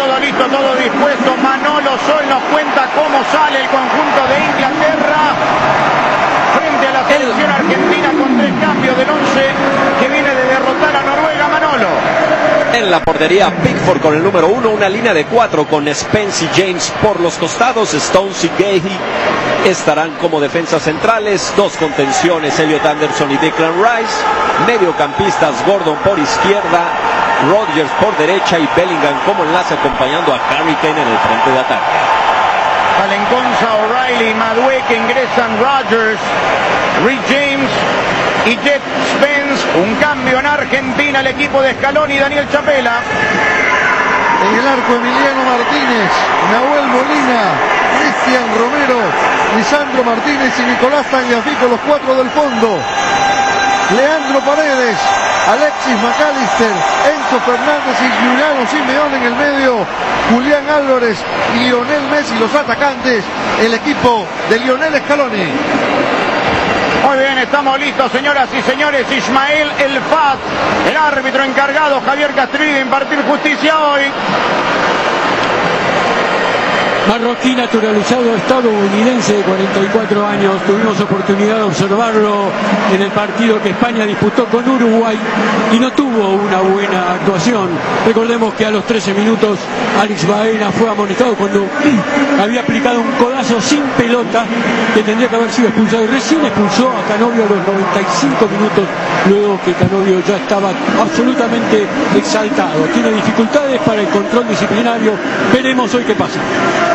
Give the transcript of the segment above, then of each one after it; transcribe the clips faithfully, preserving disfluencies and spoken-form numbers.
todo listo, todo dispuesto. Manolo Sol nos cuenta cómo sale el conjunto de Inglaterra frente a la selección argentina con tres cambios del once que viene de derrotar a Noruega. Manolo. En la portería, Pickford con el número uno, una línea de cuatro con Spence y James por los costados, Stones y Gahey estarán como defensas centrales, dos contenciones, Elliot Anderson y Declan Rice, mediocampistas, Gordon por izquierda, Rodgers por derecha y Bellingham como enlace acompañando a Harry Kane en el frente de ataque. Alenconza, O'Reilly y Madueke ingresan Rodgers, Reece James y Jet Spence. Un cambio en Argentina, el equipo de Scaloni y Daniel Chapela. En el arco, Emiliano Martínez, Nahuel Molina, Cristian Romero, Lisandro Martínez y Nicolás Tagliafico, los cuatro del fondo. Leandro Paredes, Alexis McAllister, Enzo Fernández y Giuliano Simeone en el medio. Julián Álvarez y Lionel Messi, los atacantes. El equipo de Lionel Scaloni. Muy bien, estamos listos, señoras y señores. Ismael El Fat, el árbitro encargado, Javier Castrilli, de impartir justicia hoy. Marroquí naturalizado estadounidense de cuarenta y cuatro años. Tuvimos oportunidad de observarlo en el partido que España disputó con Uruguay y no tuvo una buena actuación. Recordemos que a los trece minutos Alex Baena fue amonestado cuando había aplicado un codazo sin pelota que tendría que haber sido expulsado, y recién expulsó a Canovio a los noventa y cinco minutos, luego que Canovio ya estaba absolutamente exaltado. Tiene dificultades para el control disciplinario. Veremos hoy qué pasa.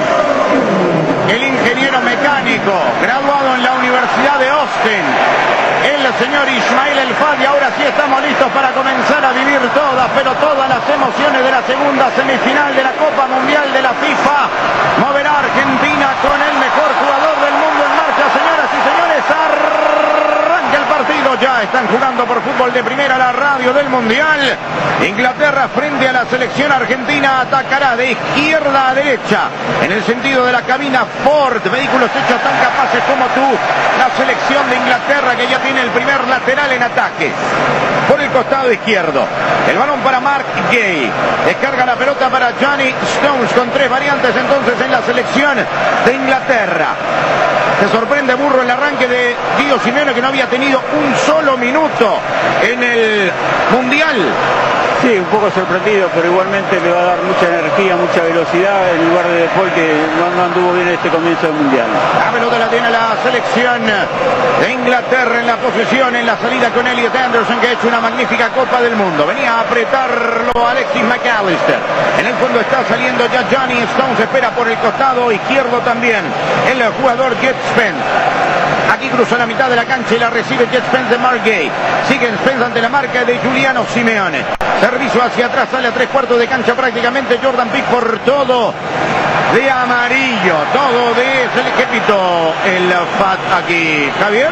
El ingeniero mecánico, graduado en la Universidad de Austin, el señor Ismael El Fat, y ahora sí estamos listos para comenzar a vivir todas, pero todas las emociones de la segunda semifinal de la Copa Mundial de la FIFA. Moverá Argentina con el mejor jugador del mundo en marcha, señoras y señores. Arranca el partido, ya están jugando por fútbol de primera, la radio del Mundial. Inglaterra frente a la selección argentina, atacará de izquierda a derecha, en el sentido de la cabina Ford, vehículos hechos tan capaces como tú. La selección de Inglaterra, que ya tiene el primer lateral en ataque. Por el costado izquierdo, el balón para Mark Gay, descarga la pelota para Johnny Stones, con tres variantes entonces en la selección de Inglaterra. Se sorprende Burro el arranque de Gio Simeone, que no había tenido un solo minuto en el Mundial. Sí, un poco sorprendido, pero igualmente le va a dar mucha energía, mucha velocidad en lugar de De Paul, que no, no anduvo bien este comienzo del Mundial. La pelota la tiene la selección de Inglaterra en la posesión, en la salida con Elliot Anderson, que ha hecho una magnífica Copa del Mundo. Venía a apretarlo Alexis McAllister. En el fondo está saliendo ya Johnny Stones, espera por el costado izquierdo también el jugador Jet Spence. Aquí cruza la mitad de la cancha y la recibe Jet Spence de Mark Gay. Sigue Spence ante la marca de Giuliano Simeone. Servicio hacia atrás, sale a tres cuartos de cancha prácticamente Jordan Pickford, todo de amarillo, todo de... Se le quitó el Fat aquí, Javier.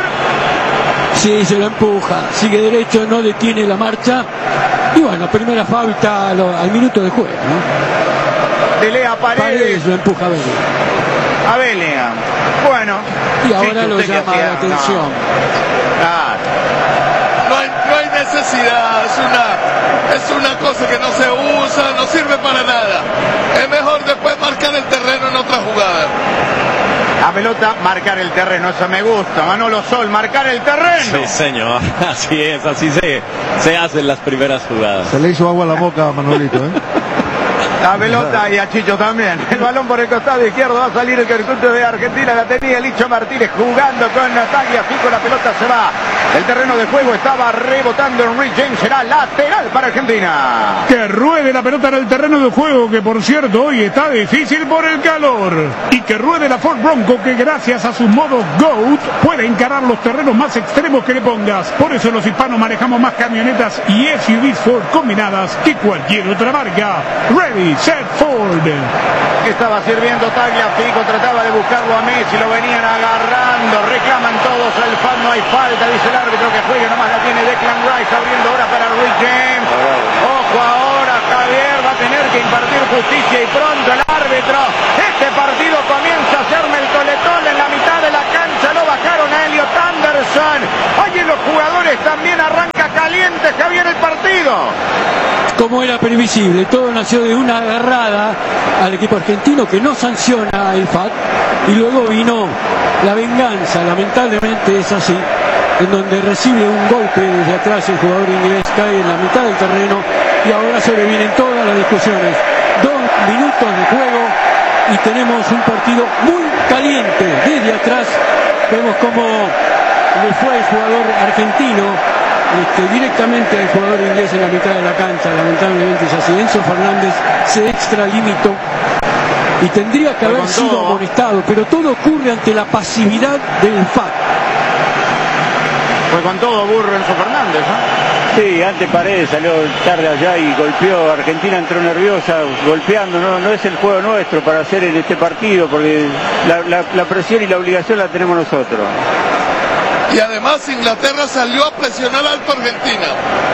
Sí, se lo empuja, sigue derecho, no detiene la marcha. Y bueno, primera falta al, al minuto de juego, ¿no? De Lea Paredes. Paredes lo empuja a Bellingham. A Bellingham. Bueno. Y ahora sí, lo llama la atención. No. Ah. No hay, no hay necesidad, es una, es una cosa que no se usa, no sirve para nada. Es mejor después marcar el terreno en otra jugada. La pelota, marcar el terreno, eso me gusta. Manolo Sol, marcar el terreno. Sí, señor, así es, así se, se hacen las primeras jugadas. Se le hizo agua a la boca a Manolito, ¿eh? La pelota y a Chicho también. El balón por el costado izquierdo, va a salir el conjunto de Argentina. La tenía Licho Martínez jugando con Natalia Fico. La pelota se va. El terreno de juego estaba rebotando en Reece James. Será lateral para Argentina. Que ruede la pelota en el terreno de juego, que por cierto hoy está difícil por el calor. Y que ruede la Ford Bronco, que gracias a sus modos GOAT puede encarar los terrenos más extremos que le pongas. Por eso los hispanos manejamos más camionetas y S U Vs Ford combinadas que cualquier otra marca. Ready, set, Ford. Estaba sirviendo Tagliafico, trataba de buscarlo a Messi, lo venían agarrando, reclaman todos el F A D, no hay falta, dice el árbitro que juegue, nomás la tiene Declan Rice, abriendo ahora para Reece James. Ojo ahora, Javier va a tener que impartir justicia y pronto el árbitro. Este partido comienza a hacerme el coletón en la mitad de la cancha, lo bajaron a Elliot Anderson. Oye, los jugadores también, arranca acá caliente, Javier, el partido. Como era previsible, todo nació de una agarrada al equipo argentino que no sanciona el F A T, y luego vino la venganza, lamentablemente es así, en donde recibe un golpe desde atrás el jugador inglés, cae en la mitad del terreno y ahora sobrevienen todas las discusiones. Dos minutos de juego y tenemos un partido muy caliente. Desde atrás vemos cómo le fue el jugador argentino este, directamente al jugador inglés en la mitad de la cancha. Lamentablemente es así. Enzo Fernández se extralimitó y tendría que haber sido amonestado, pero todo ocurre ante la pasividad del F A T. Fue con todo burro Enzo Fernández, ¿eh? Sí, antes Paredes salió tarde allá y golpeó. Argentina entró nerviosa, golpeando. No, no es el juego nuestro para hacer en este partido, porque la, la, la presión y la obligación la tenemos nosotros. Y además Inglaterra salió a presionar alto a Argentina.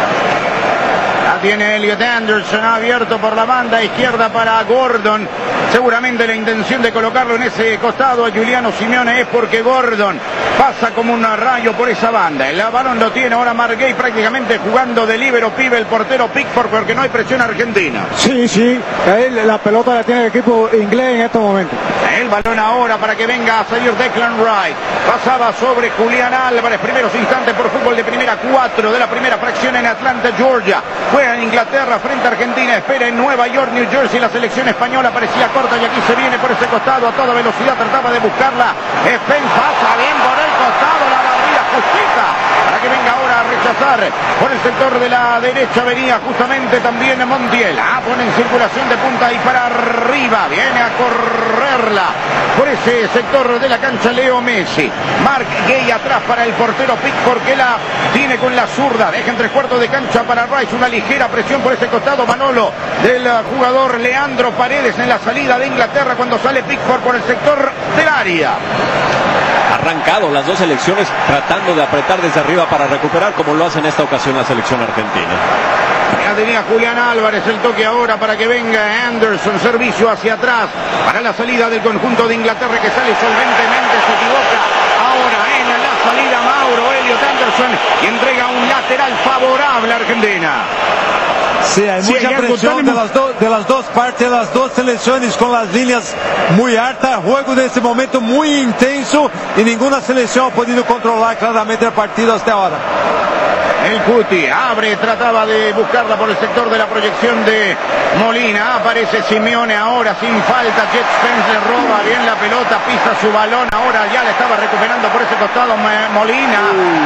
La tiene Elliot Anderson abierto por la banda izquierda para Gordon. Seguramente la intención de colocarlo en ese costado a Giuliano Simeone es porque Gordon pasa como un rayo por esa banda. El balón lo tiene ahora Margay prácticamente jugando de líbero, pibe el portero Pickford, porque no hay presión argentina. Sí, sí, él, la pelota la tiene el equipo inglés en estos momentos. El balón ahora para que venga a salir Declan Rice. Pasaba sobre Julián Álvarez. Primeros instantes por fútbol de primera, cuatro de la primera fracción en Atlanta, Georgia. Juega en Inglaterra frente a Argentina. Espera en Nueva York, New Jersey. La selección española parecía corta y aquí se viene por ese costado a toda velocidad. Trataba de buscarla. Spence pasa bien por el costado. La barrida justita para que venga ahora a rechazar por el sector de la derecha. Venía justamente también Montiel. Ah, pone en circulación de punta y para arriba. Viene a correrla por ese sector de la cancha Leo Messi. Mark Gay atrás para el portero Pickford, que la tiene con la zurda. Deja en tres cuartos de cancha para Rice. Una ligera presión por ese costado Manolo del jugador Leandro Paredes en la salida de Inglaterra cuando sale Pickford por el sector del área. Arrancado las dos selecciones tratando de apretar desde arriba para recuperar, como lo hace en esta ocasión la selección argentina. Ya tenía Julián Álvarez el toque ahora para que venga Anderson, servicio hacia atrás para la salida del conjunto de Inglaterra, que sale solventemente, se equivoca ahora en la salida Mauro Elliot Anderson y entrega un lateral favorable a Argentina. Sí, hay mucha sí, presión de las, do, de las dos partes, de las dos selecciones con las líneas muy altas, juego de este momento muy intenso y ninguna selección ha podido controlar claramente el partido hasta ahora. El Cuti abre, trataba de buscarla por el sector de la proyección de Molina. Aparece Simeone ahora sin falta. Jet Spence le roba bien la pelota, pisa su balón. Ahora ya la estaba recuperando por ese costado Molina.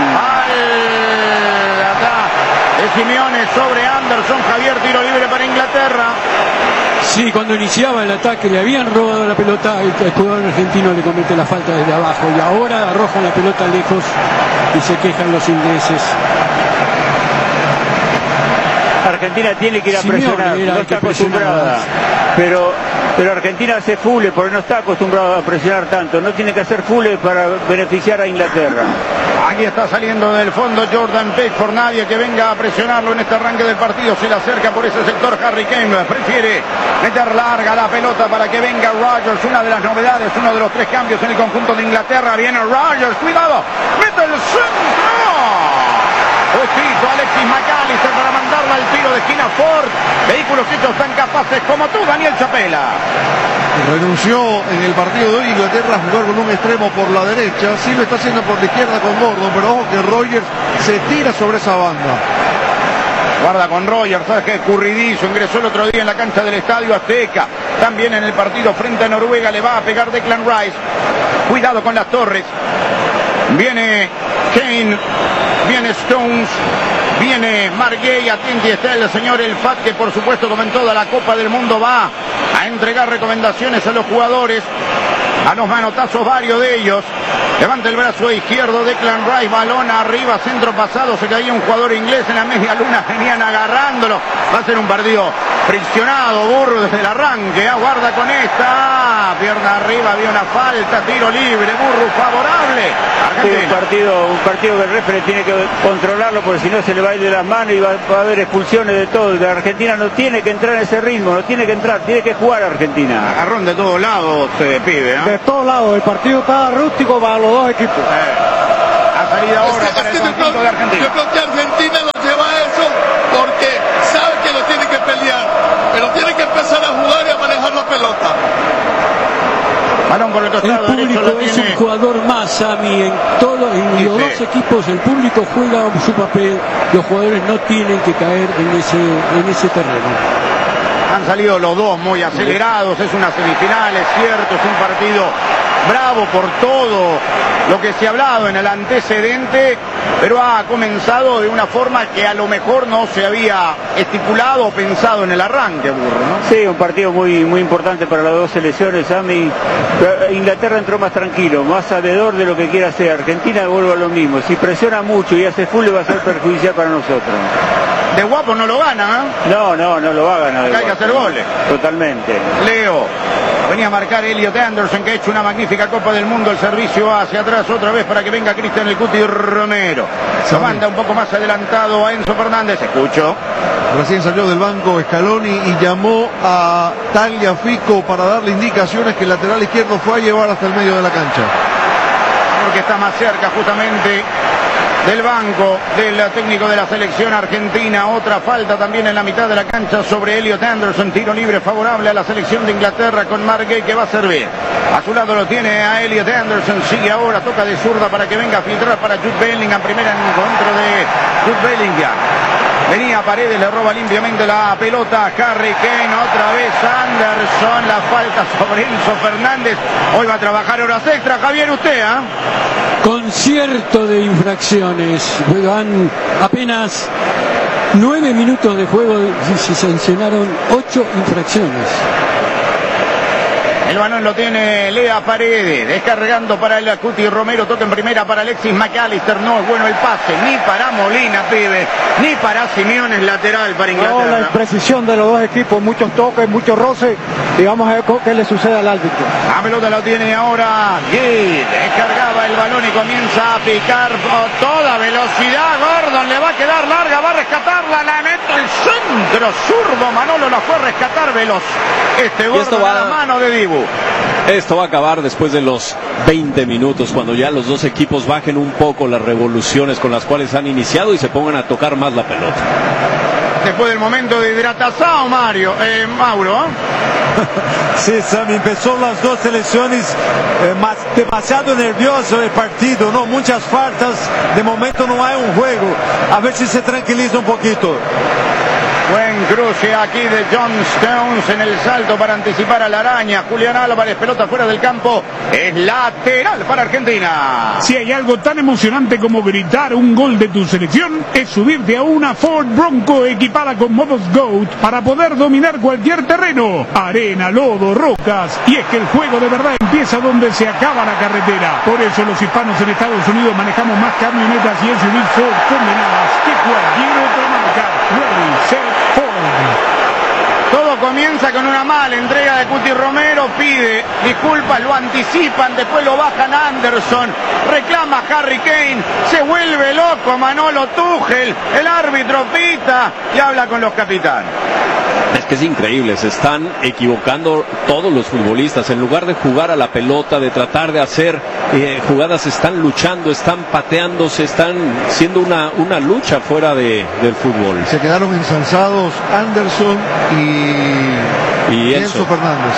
Al acá de Simeone sobre Anderson. Javier, tiro libre para Inglaterra. Sí, cuando iniciaba el ataque le habían robado la pelota, el, el jugador argentino le comete la falta desde abajo y ahora arrojan la pelota lejos y se quejan los ingleses. Argentina tiene que ir a presionar, no está acostumbrada, pero, pero Argentina hace full porque no está acostumbrado a presionar tanto, no tiene que hacer full para beneficiar a Inglaterra. Aquí está saliendo del fondo Jordan Pickford, nadie que venga a presionarlo en este arranque del partido, se le acerca por ese sector Harry Kane, prefiere meter larga la pelota para que venga Rodgers, una de las novedades, uno de los tres cambios en el conjunto de Inglaterra. Viene Rodgers, cuidado, mete el centro. Justito Alexis McAllister para mandarla al tiro de esquina. Ford, vehículos hechos tan capaces como tú, Daniel Chapela. Renunció en el partido de hoy Inglaterra a jugar con un extremo por la derecha. Sí lo está haciendo por la izquierda con Gordon, pero ojo que Rodgers se tira sobre esa banda. Guarda con Rodgers, sabes que Curridizo ingresó el otro día en la cancha del Estadio Azteca. También en el partido frente a Noruega le va a pegar Declan Rice. Cuidado con las torres. Viene Kane, viene Stones, viene Margay, atenti está el señor El Fat, que por supuesto como en toda la Copa del Mundo va a entregar recomendaciones a los jugadores, a los manotazos varios de ellos. Levanta el brazo izquierdo Declan Rice, balón arriba, centro pasado, se caía un jugador inglés en la media luna, venían agarrándolo. Va a ser un partido friccionado, Burro desde el arranque, aguarda con esta, pierna arriba, había una falta, tiro libre, Burro favorable. Sí, un partido, un partido que el referee tiene que controlarlo porque si no se le va a ir de las manos y va, va a haber expulsiones de todo. La Argentina no tiene que entrar en ese ritmo, no tiene que entrar, tiene que jugar Argentina. Agarrón de todos lados, eh, pibe, ¿no? De todos lados, el partido está rústico para los dos equipos. Eh, a salida ahora es que, para es el que conjunto creo, de Argentina. Yo creo que Argentina lo lleva jugador más, Sami, en todo, en los dos equipos el público juega su papel, los jugadores no tienen que caer en ese, en ese terreno. Han salido los dos muy acelerados, es una semifinal, es cierto, es un partido bravo por todo lo que se ha hablado en el antecedente, pero ha comenzado de una forma que a lo mejor no se había estipulado o pensado en el arranque, Burro, ¿no? Sí, un partido muy, muy importante para las dos selecciones, Sami. Inglaterra entró más tranquilo, más sabedor de lo que quiere hacer. Argentina vuelve a lo mismo, si presiona mucho y hace full va a ser perjudicial para nosotros. De guapo no lo gana, ¿eh? No, no, no lo va a ganar. Acá hay que hacer goles. Totalmente. Leo. Venía a marcar Elliot Anderson, que ha hecho una magnífica Copa del Mundo. El servicio hacia atrás otra vez para que venga Cristian El Cuti Romero. Se manda un poco más adelantado a Enzo Fernández. Escucho. Recién salió del banco Scaloni y llamó a Tagliafico para darle indicaciones que el lateral izquierdo fue a llevar hasta el medio de la cancha. Porque está más cerca justamente del banco del técnico de la selección argentina. Otra falta también en la mitad de la cancha sobre Elliot Anderson. Tiro libre favorable a la selección de Inglaterra con Mark Gay, que va a servir. A su lado lo tiene a Elliot Anderson. Sigue ahora, toca de zurda para que venga a filtrar para Jude Bellingham. Primera en encuentro de Jude Bellingham. Venía Paredes, le roba limpiamente la pelota a Harry Kane. Otra vez Anderson. La falta sobre Enzo Fernández. Hoy va a trabajar horas extra. Javier, usted, ¿ah? ¿eh? Concierto de infracciones. Juegan apenas nueve minutos de juego y se sancionaron ocho infracciones. El balón lo tiene Lea Paredes, descargando para el Cuti Romero, toca en primera para Alexis McAllister. No es bueno el pase, ni para Molina, pibe, ni para Simeone, lateral para Inglaterra. No, la imprecisión de los dos equipos, muchos toques, muchos roces, y vamos a ver qué le sucede al árbitro. La pelota lo tiene ahora Gil, descargaba el balón y comienza a picar a toda velocidad. Gordon le va a quedar larga, va a rescatarla, la mete el centro zurdo. Manolo la fue a rescatar veloz. Este Gordon va a la mano de Dibu. Esto va a acabar después de los veinte minutos, cuando ya los dos equipos bajen un poco las revoluciones con las cuales han iniciado y se pongan a tocar más la pelota. Después del momento de hidratación, Mario, eh, Mauro. ¿eh? Sí, Sam, empezó las dos selecciones eh, más, demasiado nervioso el partido, ¿no? Muchas faltas, de momento no hay un juego. A ver si se tranquiliza un poquito. Buen cruce aquí de John Stones en el salto para anticipar a la araña. Julián Álvarez, pelota fuera del campo. Es lateral para Argentina. Si hay algo tan emocionante como gritar un gol de tu selección, es subirte a una Ford Bronco equipada con modos GOAT para poder dominar cualquier terreno. Arena, lodo, rocas. Y es que el juego de verdad empieza donde se acaba la carretera. Por eso los hispanos en Estados Unidos manejamos más camionetas y S U Vs Ford combinadas que cualquier otra marca. Ready, set, Ford. Todo comienza con una mala entrega de Cuti Romero, pide disculpas, lo anticipan, después lo bajan a Anderson, reclama Harry Kane, se vuelve loco Manolo Tuchel, el árbitro pita y habla con los capitanes. Es que es increíble, se están equivocando todos los futbolistas. En lugar de jugar a la pelota, de tratar de hacer eh, jugadas, están luchando, están pateándose, están siendo una, una lucha fuera de, del fútbol. Se quedaron ensanzados Anderson y, y Enzo Fernández.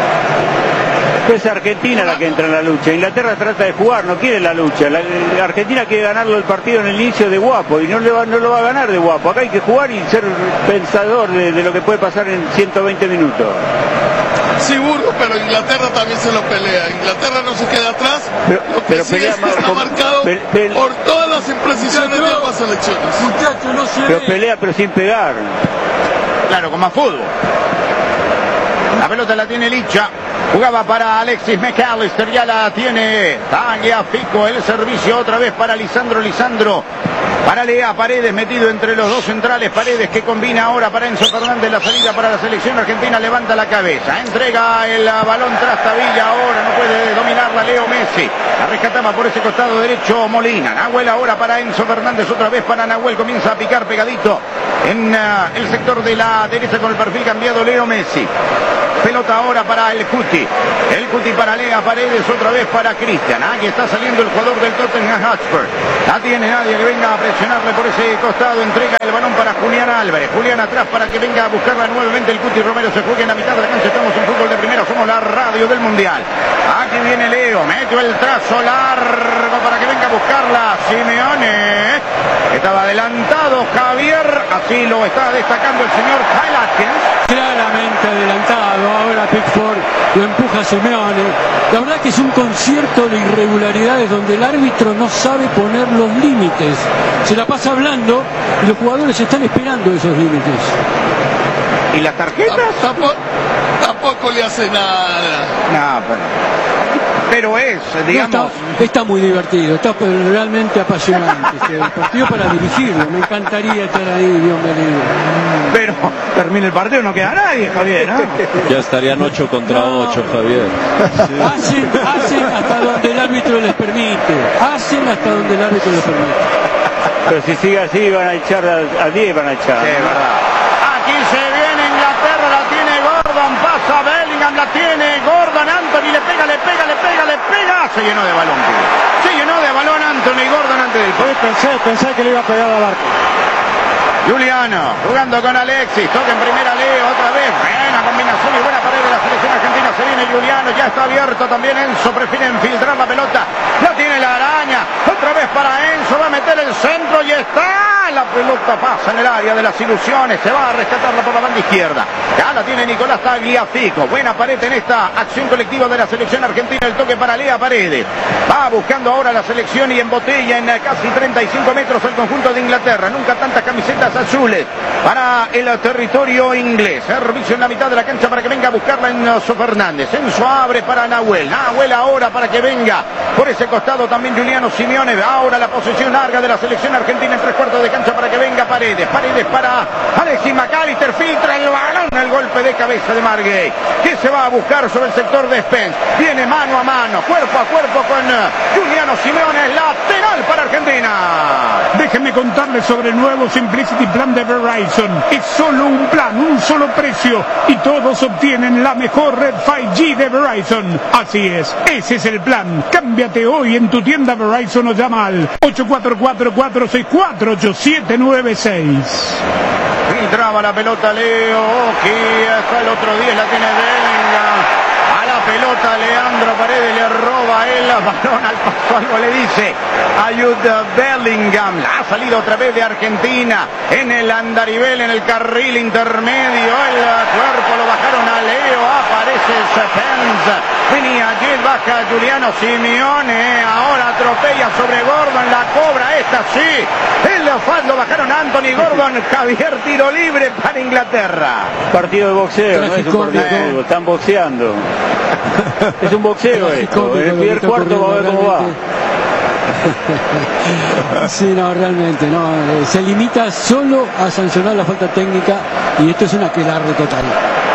Es Argentina la que entra en la lucha. Inglaterra trata de jugar, no quiere la lucha. La, la Argentina quiere ganarlo el partido en el inicio de guapo y no, le va, no lo va a ganar de guapo. Acá hay que jugar y ser pensador de, de lo que puede pasar en ciento veinte minutos. Sí, Burgo, pero Inglaterra también se lo pelea. Inglaterra no se queda atrás. Pero, lo que pero sí pelea es que más, está con, marcado pe, pe, por todas las imprecisiones de ambas selecciones. Muchacho, no se pero ve. pelea pero sin pegar. Claro, con más fútbol. La pelota la tiene Licha. Jugaba para Alexis McAllister, ya la tiene Tagliafico, el servicio otra vez para Lisandro Lisandro, para Lea Paredes, metido entre los dos centrales, Paredes que combina ahora para Enzo Fernández, la salida para la selección argentina, levanta la cabeza, entrega el balón tras Tabilla, ahora no puede dominarla Leo Messi, la rescataba por ese costado derecho Molina, Nahuel ahora para Enzo Fernández, otra vez para Nahuel, comienza a picar pegadito en uh, el sector de la derecha con el perfil cambiado Leo Messi. Pelota ahora para el Cuti. El Cuti para Lea Paredes, otra vez para Cristian. Aquí está saliendo el jugador del Tottenham Hotspur. La tiene nadie que venga a presionarle por ese costado. Entrega el balón para Julián Álvarez. Julián atrás para que venga a buscarla nuevamente el Cuti Romero. Se juega en la mitad de la cancha. Estamos en fútbol de primera. Somos la radio del Mundial. Aquí viene Leo. Metió el trazo largo para que venga a buscarla Simeone. Estaba adelantado Javier. Así lo está destacando el señor Kyle Atkins. Claramente adelantado, ahora Pickford lo empuja Simeone. La verdad que es un concierto de irregularidades donde el árbitro no sabe poner los límites. Se la pasa hablando y los jugadores están esperando esos límites. ¿Y las tarjetas? Tampoco, tampoco le hace nada. No, pero... Pero es, digamos... No, está, está muy divertido, está realmente apasionante. El partido para dirigirlo, me encantaría estar ahí, Dios me libre. Pero termina el partido, no queda nadie, Javier, ¿no? Ya estarían ocho contra ocho, Javier. Sí. Hacen, hacen hasta donde el árbitro les permite. Hacen hasta donde el árbitro les permite. Pero si sigue así, van a echar a diez, van a echar. Sí, es verdad. Aquí se viene Inglaterra, la tiene Gordon, pasa Bellingham, la tiene Gordon, Anthony le pega, le pega, le pega, le pega. Se llenó de balón, tío. Se llenó de balón Anthony Gordon antes del Sí, pensé, pensé que le iba a pegar al arco. Juliano jugando con Alexis, toca en primera Leo otra vez, buena combinación y buena pared de la selección argentina, se viene Juliano, ya está abierto también Enzo, prefiere infiltrar la pelota, la tiene la araña, otra vez para Enzo, va a meter el centro y está, la pelota pasa en el área de las ilusiones, se va a rescatarla por la banda izquierda, ya la tiene Nicolás Tagliafico, buena pared en esta acción colectiva de la selección argentina, el toque para Lea Paredes, va buscando ahora la selección y embotella en casi treinta y cinco metros el conjunto de Inglaterra, nunca tantas camisetas azules para el territorio inglés. Servicio en la mitad de la cancha para que venga a buscarla Enzo Fernández. Enzo abre para Nahuel. Nahuel ahora para que venga por ese costado también Juliano Simeone. Ahora la posesión larga de la selección argentina en tres cuartos de cancha para que venga Paredes. Paredes para Alexis McAllister. Filtra el balón. El golpe de cabeza de Margay, que se va a buscar sobre el sector de Spence. Viene mano a mano, cuerpo a cuerpo con Juliano Simeone. Lateral para Argentina. Déjenme contarles sobre el nuevo Simplicity Plan de Verizon. Es solo un plan, un solo precio y todos obtienen la mejor red cinco G de Verizon. Así es, ese es el plan. Cámbiate hoy en tu tienda Verizon o llama al ocho cuatro cuatro, cuatro seis cuatro, ocho siete nueve seis. Filtraba la pelota Leo, que hasta el otro día la tiene Bellingham. A la pelota Leandro Paredes le roba el balón al paso, algo le dice ayuda Bellingham, ha salido otra vez de Argentina en el andarivel, en el carril intermedio, el cuerpo lo bajaron a Leo, aparece Spence, venía allí, baja Juliano Simeone, ahora atropella sobre Gordon, la cobra esta sí, el FAD lo bajaron a Anthony Gordon, Javier, tiro libre para Inglaterra. Partido de boxeo, no es un partido de fútbol, están boxeando. Es un boxeo esto, en el primer cuarto va a ver cómo va. Sí, no, realmente, no, eh, se limita solo a sancionar la falta técnica y esto es una aquelarre total.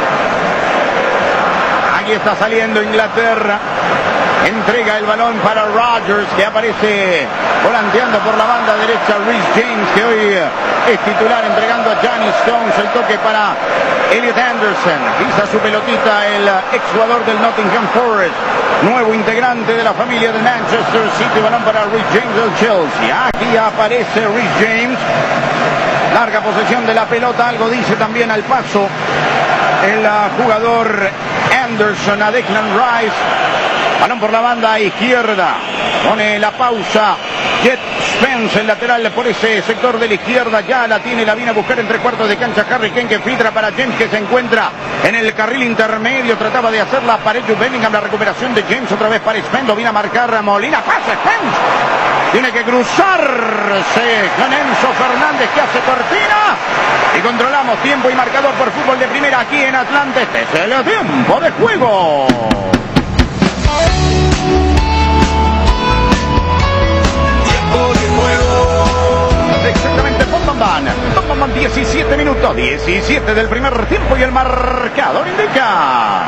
Aquí está saliendo Inglaterra, entrega el balón para Rodgers, que aparece volanteando por la banda derecha. Reece James, que hoy es titular, entregando a Johnny Stones, el toque para Elliot Anderson, pisa su pelotita el exjugador del Nottingham Forest, nuevo integrante de la familia de Manchester City, balón para Reece James del Chelsea. Aquí aparece Reece James, larga posesión de la pelota, algo dice también al paso el jugador Anderson a Declan Rice. Balón por la banda izquierda, pone la pausa Jet Spence, el lateral por ese sector de la izquierda, ya la tiene, la viene a buscar en tres cuartos de cancha Harry Kane, que filtra para James, que se encuentra en el carril intermedio, trataba de hacerla para Jude Bellingham, la recuperación de James, otra vez para Spence, lo viene a marcar a Molina, pasa Spence, tiene que cruzarse con Enzo Fernández, que hace cortina, y controlamos tiempo y marcador por fútbol de primera aquí en Atlanta. Este es el tiempo de juego. Exactamente, Bomban Bomban diecisiete minutos, diecisiete del primer tiempo y el marcador indica.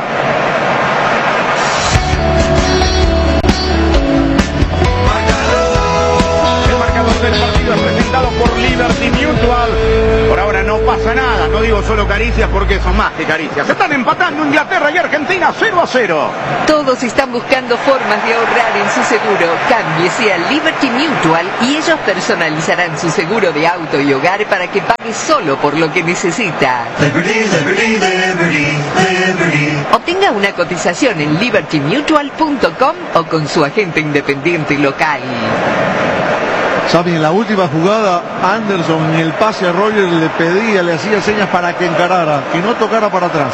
El marcador del partido es adelantado por Liberty Mutual. Por ahora no pasa nada, no digo solo caricias porque son más que caricias. Se están empatando Inglaterra y Argentina cero a cero. Todos están buscando formas de ahorrar en su seguro. Cámbiese a Liberty Mutual y ellos personalizarán su seguro de auto y hogar para que pague solo por lo que necesita. Liberty, Liberty, Liberty, Liberty. Obtenga una cotización en liberty mutual punto com o con su agente independiente local. Saben, en la última jugada, Anderson en el pase a Rogers le pedía, le hacía señas para que encarara, que no tocara para atrás.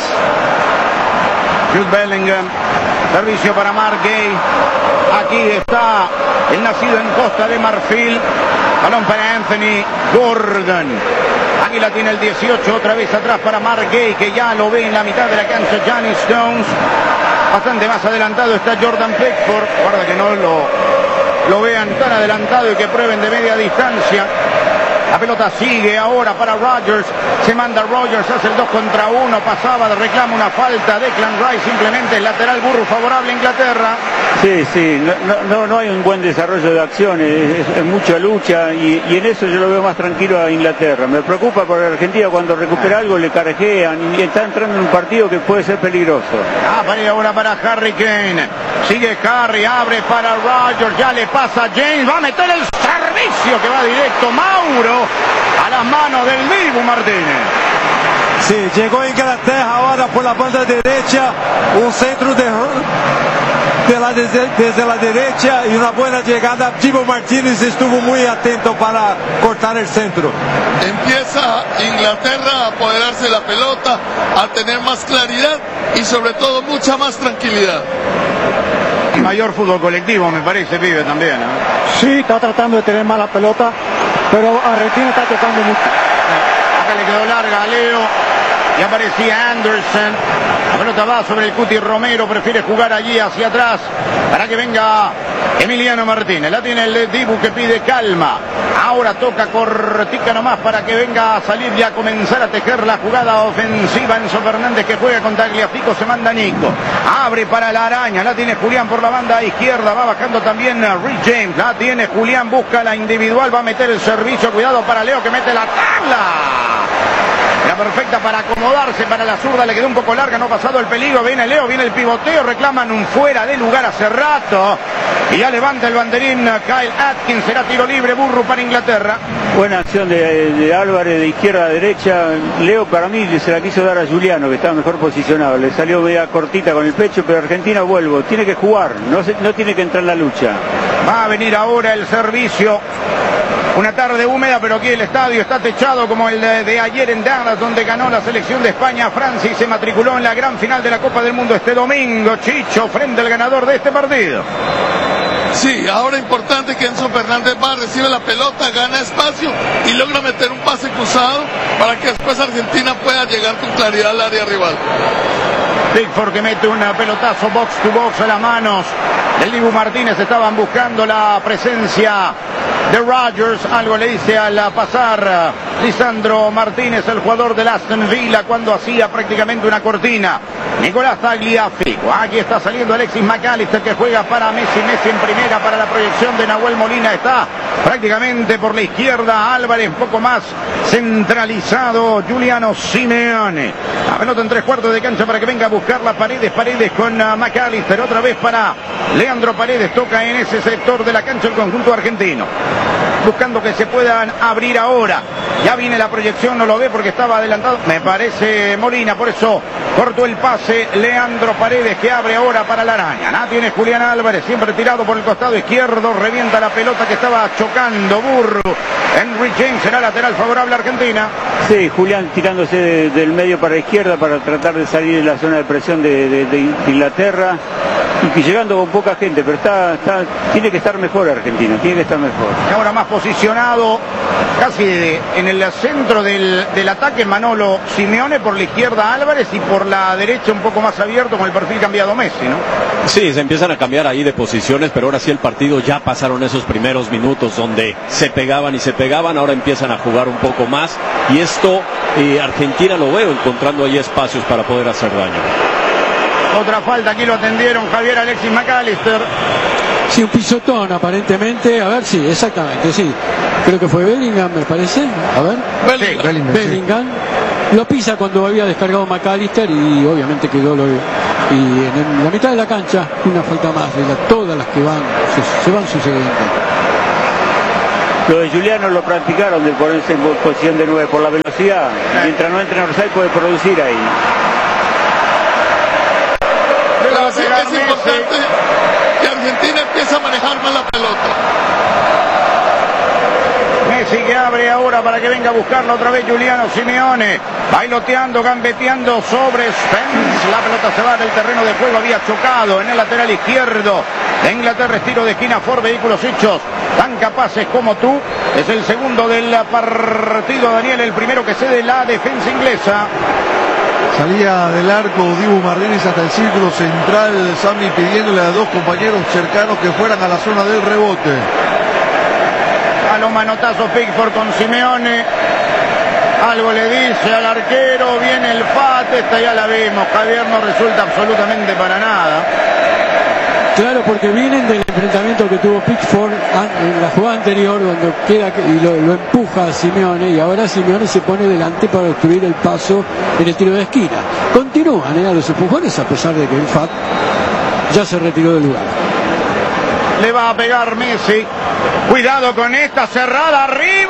Jude Bellingham, servicio para Mark Gay. Aquí está el nacido en Costa de Marfil. Balón para Anthony Gordon. Aquí la tiene el dieciocho, otra vez atrás para Mark Gay, que ya lo ve en la mitad de la cancha Johnny Stones. Bastante más adelantado está Jordan Pickford. Guarda que no lo, lo vean tan adelantado y que prueben de media distancia. La pelota sigue ahora para Rogers. Se manda Rogers, hace el dos contra uno. Pasaba, reclama una falta. Declan Rice simplemente el lateral burro favorable a Inglaterra. Sí, sí, no, no, no hay un buen desarrollo de acciones, es, es mucha lucha y, y en eso yo lo veo más tranquilo a Inglaterra. Me preocupa por Argentina cuando recupera algo, le carejean y está entrando en un partido que puede ser peligroso. Ah, para ahora para Harry Kane. Sigue Harry, abre para Rogers, ya le pasa a James, va a meter el servicio que va directo Mauro a las manos del Dibu Martínez. Sí, llegó Inglaterra ahora por la banda derecha, un centro de, de la, desde, desde la derecha y una buena llegada. Dibu Martínez estuvo muy atento para cortar el centro. Empieza Inglaterra a apoderarse de la pelota, a tener más claridad y sobre todo mucha más tranquilidad. Y mayor fútbol colectivo me parece, pibe, también, ¿eh? Sí, está tratando de tener más la pelota, pero Argentina está tocando mucho. Acá le quedó larga a Leo y aparecía Anderson. La pelota va sobre el Cuti Romero, prefiere jugar allí hacia atrás para que venga Emiliano Martínez. La tiene el Dibu que pide calma. Ahora toca cortica nomás para que venga a salir y a comenzar a tejer la jugada ofensiva. Enzo Fernández que juega con Tagliafico, se manda Nico. Abre para la araña, la tiene Julián por la banda izquierda, va bajando también Rick James. La tiene Julián, busca la individual, va a meter el servicio, cuidado para Leo que mete la tabla. Era perfecta para acomodarse, para la zurda le quedó un poco larga, no ha pasado el peligro, viene Leo, viene el pivoteo, reclaman un fuera de lugar hace rato. Y ya levanta el banderín Kyle Atkins, será tiro libre, burro para Inglaterra. Buena acción de, de Álvarez de izquierda a derecha. Leo para mí se la quiso dar a Juliano, que estaba mejor posicionado. Le salió media cortita con el pecho, pero Argentina vuelvo. Tiene que jugar, no, se, no tiene que entrar en la lucha. Va a venir ahora el servicio. Una tarde húmeda, pero aquí el estadio está techado como el de, de ayer en Dallas, donde ganó la selección de España a Francia y se matriculó en la gran final de la Copa del Mundo este domingo. Chicho frente al ganador de este partido. Sí, ahora importante que Enzo Fernández va, recibe la pelota, gana espacio y logra meter un pase cruzado para que después Argentina pueda llegar con claridad al área rival. Pickford que mete un pelotazo box to box a las manos del Dibu Martínez. Estaban buscando la presencia de Rogers. Algo le dice al pasar Lisandro Martínez, el jugador del Aston Villa, cuando hacía prácticamente una cortina. Nicolás Tagliafico. Aquí está saliendo Alexis McAllister que juega para Messi. Messi en primera para la proyección de Nahuel Molina. Está prácticamente por la izquierda Álvarez, un poco más centralizado Giuliano Simeone. La pelota en tres cuartos de cancha para que venga a buscar la Paredes. Paredes con uh, McAllister. Otra vez para Leandro Paredes. Toca en ese sector de la cancha el conjunto argentino. Buscando que se puedan abrir ahora. Ya viene la proyección, no lo ve porque estaba adelantado. Me parece Molina, por eso cortó el pase Leandro Paredes que abre ahora para la araña. La tiene Julián Álvarez, siempre tirado por el costado izquierdo. Revienta la pelota que estaba chocando Burro. Henry James será lateral favorable a Argentina. Sí, Julián tirándose de, del medio para la izquierda para tratar de salir de la zona de presión de, de, de Inglaterra. Y que llegando con poca gente, pero está, está, tiene que estar mejor Argentina, tiene que estar mejor. Y ahora más posicionado, casi de, en el centro del, del ataque Manolo Simeone, por la izquierda Álvarez y por la derecha un poco más abierto con el perfil cambiado Messi, ¿no? Sí, se empiezan a cambiar ahí de posiciones, pero ahora sí el partido ya pasaron esos primeros minutos donde se pegaban y se pegaban, ahora empiezan a jugar un poco más y esto eh, Argentina lo veo encontrando ahí espacios para poder hacer daño. Otra falta, aquí lo atendieron Javier Alexis McAllister. Sí, un pisotón aparentemente. A ver, sí, exactamente, sí. Creo que fue Bellingham, me parece. A ver. Bellingham. Sí, Bellingham, Bellingham. Lo pisa cuando había descargado McAllister y obviamente quedó lo, y en la mitad de la cancha una falta más de la, todas las que van se, se van sucediendo. Lo de Juliano lo practicaron de ponerse en posición de nueve por la velocidad. Mientras no entre en Orsay puede producir ahí. Pero sí es importante que Argentina empiece a manejar más la pelota. Messi que abre ahora para que venga a buscarla otra vez Giuliano Simeone. Bailoteando, gambeteando sobre Spence. La pelota se va del terreno de juego. Había chocado en el lateral izquierdo de Inglaterra. Tiro de esquina por Vehículos Hechos. Tan capaces como tú. Es el segundo del partido, Daniel. El primero que cede la defensa inglesa. Salía del arco Dibu Martínez hasta el círculo central. Sami pidiéndole a dos compañeros cercanos que fueran a la zona del rebote. A los manotazos Pickford con Simeone. Algo le dice al arquero. Viene el F A T. Esta ya la vimos. Javier, no resulta absolutamente para nada. Claro, porque vienen del enfrentamiento que tuvo Pickford en la jugada anterior, donde queda y lo, lo empuja a Simeone, y ahora Simeone se pone delante para obstruir el paso en el tiro de esquina. Continúan ¿eh? a los empujones, a pesar de que el F A T ya se retiró del lugar. Le va a pegar Messi. Cuidado con esta cerrada arriba.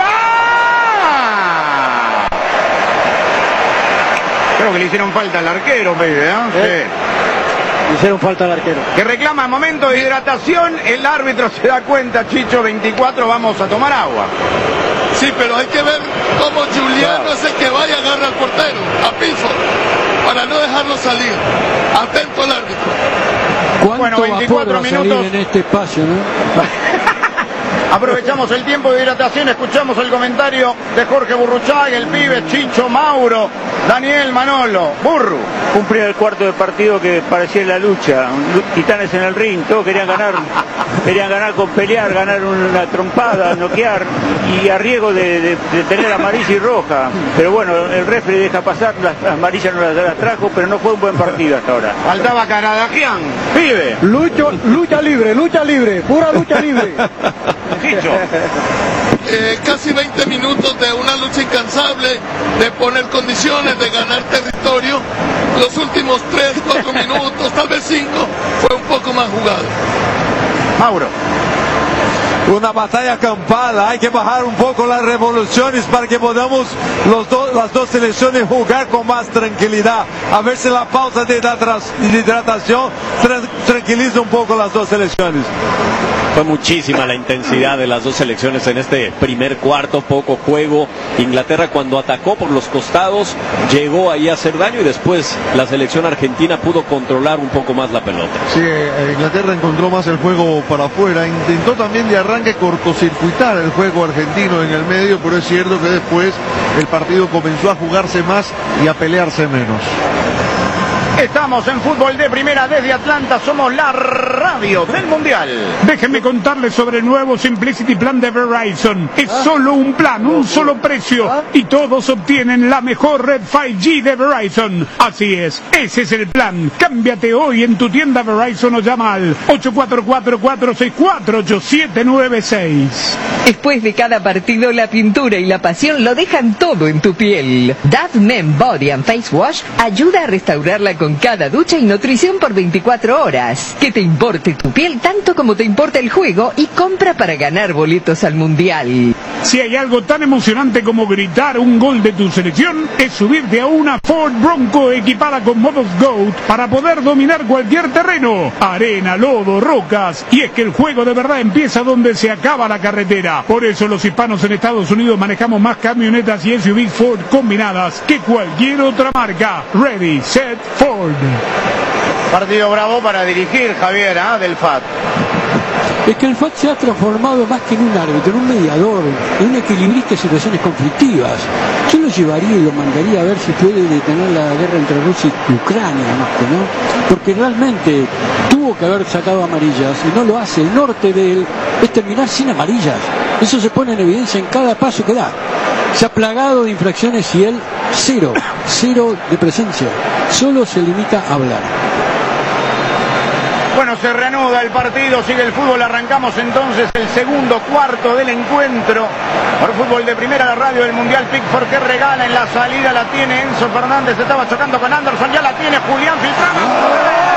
Creo que le hicieron falta al arquero, pibe, ¿eh? ¿Eh? Sí. Le hicieron falta al arquero. Que reclama momento de hidratación. El árbitro se da cuenta, Chicho, veinticuatro, vamos a tomar agua. Sí, pero hay que ver cómo Giuliano es el que vaya a agarrar al portero, a Pickford, para no dejarlo salir. Atento al árbitro. ¿Cuánto Bueno, veinticuatro vapor va a salir minutos. en este espacio, no? Aprovechamos el tiempo de hidratación, escuchamos el comentario de Jorge Burruchaga, el pibe, Chicho, Mauro, Daniel, Manolo, Burru. Un primer cuarto de partido que parecía la lucha, titanes en el ring, todos querían ganar, querían ganar con pelear, ganar una trompada, noquear y a riesgo de, de, de tener amarilla y roja. Pero bueno, el referee deja pasar, las amarillas no las, las trajo, pero no fue un buen partido hasta ahora. Faltaba Caradagian, pibe. Lucho, lucha libre, lucha libre, pura lucha libre. Chicho. Eh, casi veinte minutos de una lucha incansable, de poner condiciones, de ganar territorio. Los últimos tres, cuatro minutos, tal vez cinco, fue un poco más jugado. Mauro. Una batalla campal, hay que bajar un poco las revoluciones para que podamos los do, las dos selecciones jugar con más tranquilidad. A ver si la pausa de hidratación tra tranquiliza un poco las dos selecciones. Fue muchísima la intensidad de las dos selecciones en este primer cuarto, poco juego. Inglaterra cuando atacó por los costados llegó ahí a hacer daño y después la selección argentina pudo controlar un poco más la pelota. Sí, Inglaterra encontró más el juego para afuera, intentó también de arranque cortocircuitar el juego argentino en el medio, pero es cierto que después el partido comenzó a jugarse más y a pelearse menos. Estamos en Fútbol de Primera desde Atlanta, somos la radio del Mundial. Déjenme contarles sobre el nuevo Simplicity Plan de Verizon. Es solo un plan, un solo precio y todos obtienen la mejor red cinco G de Verizon. Así es, ese es el plan. Cámbiate hoy en tu tienda Verizon o llama al ocho cuatro cuatro, cuatro seis cuatro, ocho siete nueve seis. Después de cada partido, la pintura y la pasión lo dejan todo en tu piel. Dove Men Body and Face Wash ayuda a restaurarla con cada ducha y nutrición por veinticuatro horas. Que te importe tu piel tanto como te importa el juego y compra para ganar boletos al Mundial. Si hay algo tan emocionante como gritar un gol de tu selección, es subirte a una Ford Bronco equipada con modos GOAT para poder dominar cualquier terreno. Arena, lodo, rocas. Y es que el juego de verdad empieza donde se acaba la carretera. Por eso los hispanos en Estados Unidos manejamos más camionetas y S U Vs Ford combinadas que cualquier otra marca. Ready, set, Ford. Partido bravo para dirigir, Javier, ¿eh? del F A T. Es que el F A T se ha transformado más que en un árbitro, en un mediador, en un equilibrista de situaciones conflictivas. Yo lo llevaría y lo mandaría a ver si puede detener la guerra entre Rusia y Ucrania, más que no, porque realmente tuvo que haber sacado amarillas y no lo hace. El norte de él es terminar sin amarillas. Eso se pone en evidencia en cada paso que da. Se ha plagado de infracciones y él cero, cero de presencia. Solo se limita a hablar. Bueno, se reanuda el partido, sigue el fútbol, arrancamos entonces el segundo cuarto del encuentro. Por Fútbol de Primera, la radio del Mundial. Pickford que regala en la salida, la tiene Enzo Fernández, estaba chocando con Anderson, ya la tiene Julián filtrando.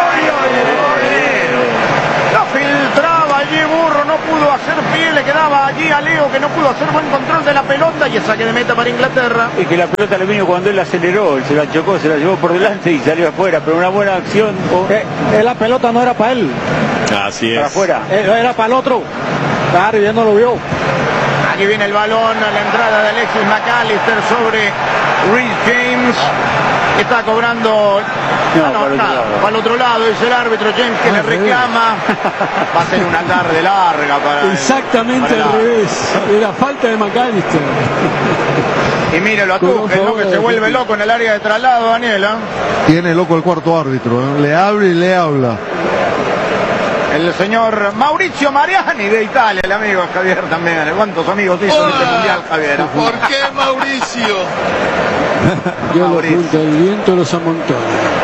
La filtraba allí Burro, no pudo hacer pie, le quedaba allí a Leo que no pudo hacer buen control de la pelota y el saque de meta para Inglaterra. Y que la pelota le vino cuando él aceleró, él se la chocó, se la llevó por delante y salió afuera, pero una buena acción. Oh. Eh, eh, la pelota no era para él. Así es. Para afuera. Eh, era para el otro. Claro, y él no lo vio. Aquí viene el balón a la entrada de Alexis McAllister sobre Reece James. Está cobrando. No, ah, no, para, el nada, para el otro lado, dice el árbitro James que le reclama. Va a ser una tarde larga para. Exactamente para al revés. Era falta de McAllister. Y míralo a Tuchel, ¿no? Que se vuelve loco en el área de traslado, Daniela. Tiene loco el cuarto árbitro, ¿eh? Le abre y le habla. El señor Mauricio Mariani de Italia, el amigo Javier también. ¿Cuántos amigos hizo en este mundial, Javier? ¿Por qué Mauricio? Yo lo junto, el viento los amontona.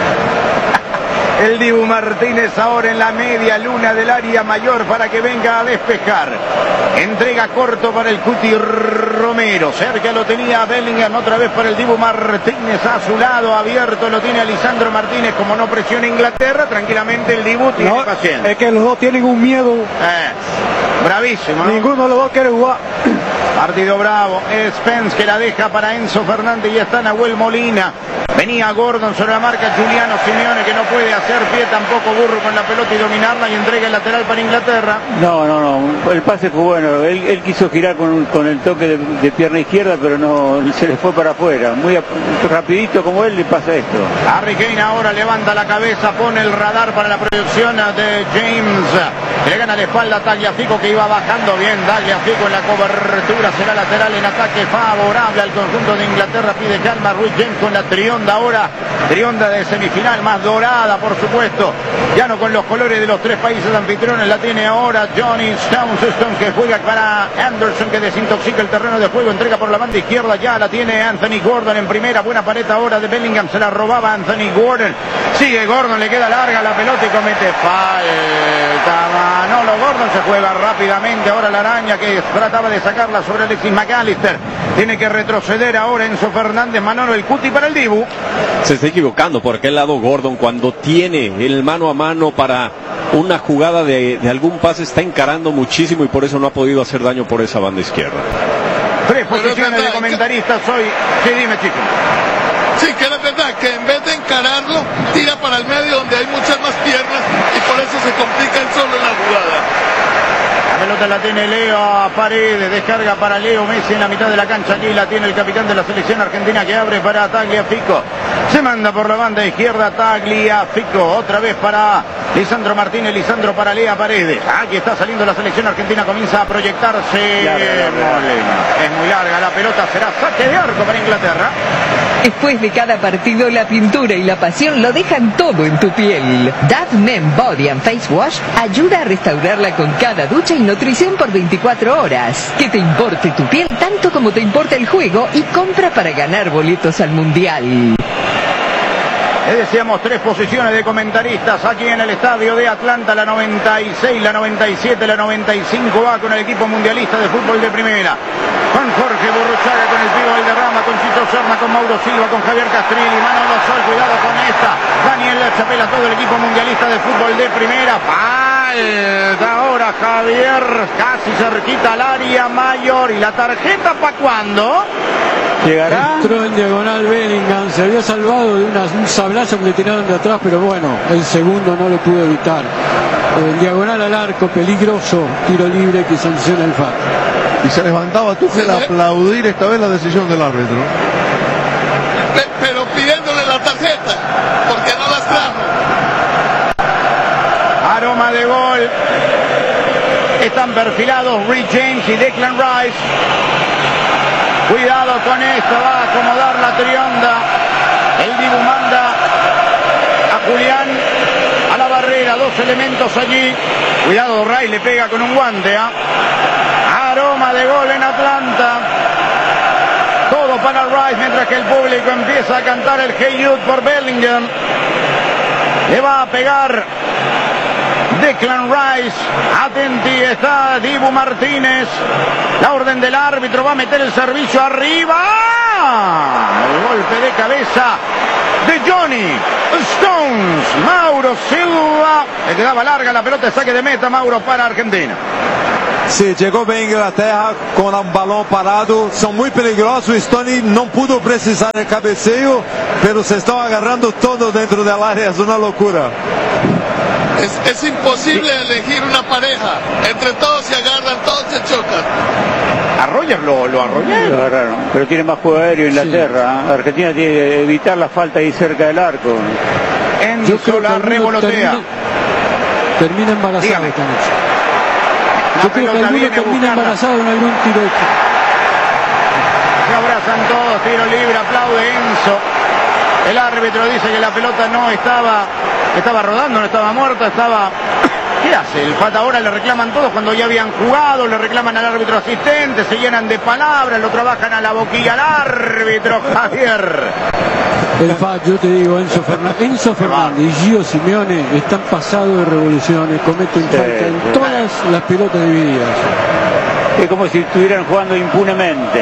El Dibu Martínez ahora en la media luna del área mayor para que venga a despejar. Entrega corto para el Cuti Romero. Cerca lo tenía Bellingham otra vez para el Dibu Martínez a su lado. Abierto lo tiene Lisandro Martínez. Como no presiona Inglaterra, tranquilamente el Dibu tiene No, paciencia. es que los dos tienen un miedo. Eh, bravísimo, ¿no? Ninguno de los dos quiere jugar. Partido bravo. Spence que la deja para Enzo Fernández y está Nahuel Molina. Venía Gordon sobre la marca Giuliano Simeone que no puede hacer pie tampoco Burro con la pelota y dominarla y entrega el lateral para Inglaterra. No, no, no, el pase fue bueno, él, él quiso girar con, con el toque de, de pierna izquierda, pero no se le fue para afuera, muy rapidito como él le pasa esto. Harry Kane ahora levanta la cabeza, pone el radar para la proyección de James, le gana la espalda a Tagliafico que iba bajando bien, Tagliafico en la cobertura, será lateral en ataque favorable al conjunto de Inglaterra, pide calma Ruiz James con la trionda ahora, trionda de semifinal más dorada por supuesto, ya no con los colores de los tres países anfitriones, la tiene ahora Johnny Stones, Stones que juega para Anderson que desintoxica el terreno de juego, entrega por la banda izquierda, ya la tiene Anthony Gordon en primera, buena pared ahora de Bellingham, se la robaba Anthony Gordon, sigue Gordon, le queda larga la pelota y comete falta, Manolo Gordon se juega rápidamente, ahora la araña que trataba de sacarla sobre Alexis McAllister, tiene que retroceder ahora Enzo Fernández, Manolo el Cuti para el Dibu. Se está equivocando por aquel lado Gordon cuando tiene el mano a mano para una jugada de, de algún pase, está encarando muchísimo y por eso no ha podido hacer daño por esa banda izquierda. Tres posiciones de comentaristas hoy. Sí, dime, chico. Sí, que es verdad que en vez de encararlo, tira para el medio donde hay muchas más piernas y por eso se complica el solo en la jugada. La pelota la tiene Leo a Paredes, descarga para Leo Messi en la mitad de la cancha, aquí la tiene el capitán de la selección argentina que abre para Tagliafico, se manda por la banda izquierda Tagliafico, otra vez para Lisandro Martínez, Lisandro para Lea Paredes, aquí está saliendo la selección argentina, comienza a proyectarse, larga, larga. Molina. Es muy larga la pelota, será saque de arco para Inglaterra. Después de cada partido, la pintura y la pasión lo dejan todo en tu piel. Dove Men Body and Face Wash ayuda a restaurarla con cada ducha y nutrición por veinticuatro horas. Que te importe tu piel tanto como te importa el juego y compra para ganar boletos al Mundial. Le decíamos tres posiciones de comentaristas aquí en el estadio de Atlanta, la noventa y seis, la noventa y siete, la noventa y cinco va con el equipo mundialista de fútbol de primera. Con Jorge Burruchaga, con el Pivo Valderrama, con Chito Serna, con Mauro Silva, con Javier Castrilli, Manolo Sol, cuidado con esta. Daniel Chapela, todo el equipo mundialista de fútbol de primera. Falta ahora Javier, casi cerquita al área mayor. ¿Y la tarjeta para cuándo? ¿Llegará? Entró en diagonal Bellingham, se había salvado de una, un sablazo que le tiraron de atrás, pero bueno, el segundo no lo pudo evitar. En diagonal al arco, peligroso, tiro libre que sanciona el F A R. Y se levantaba Tuchel a aplaudir esta vez la decisión del árbitro. Pe- Pero pidiéndole la tarjeta, porque no las trajo. Aroma de gol. Están perfilados Reece James y Declan Rice. Cuidado con esto, va a acomodar la trionda. El Dibu manda a Julián a la barrera, dos elementos allí. Cuidado, Rice le pega con un guante. ¿eh? Aroma de gol en Atlanta. Todo para Rice mientras que el público empieza a cantar el Hey Jude por Bellingham. Le va a pegar Declan Rice. Atenti está Dibu Martínez. La orden del árbitro, va a meter el servicio arriba. El golpe de cabeza de Johnny Stones. Mauro Silva. Le quedaba larga la pelota de saque de meta, Mauro, para Argentina. Sí, llegó bien Inglaterra con un balón parado, son muy peligrosos, Stone no pudo precisar el cabeceo, pero se están agarrando todo dentro del área, es una locura. Es, es imposible elegir una pareja, entre todos se agarran, todos se chocan. A Rogers lo, lo arrollaron. Lo agarraron, pero tiene más juego aéreo Inglaterra. Sí. Argentina tiene que evitar la falta ahí cerca del arco. Enzo la revolotea. Termina, termina embarazada esta noche. Yo creo que alguno termina embarazado en algún tiro. Se abrazan todos, tiro libre, aplaude Enzo. El árbitro dice que la pelota no estaba, estaba rodando, no estaba muerta, estaba... ¿Qué hace? El F A T ahora le reclaman todos cuando ya habían jugado, le reclaman al árbitro asistente, se llenan de palabras, lo trabajan a la boquilla al árbitro, Javier. El F A T, yo te digo, Enzo Fernández, Enzo Fernández y Gio Simeone están pasados de revoluciones, cometen falta en todas las pelotas divididas. Es como si estuvieran jugando impunemente.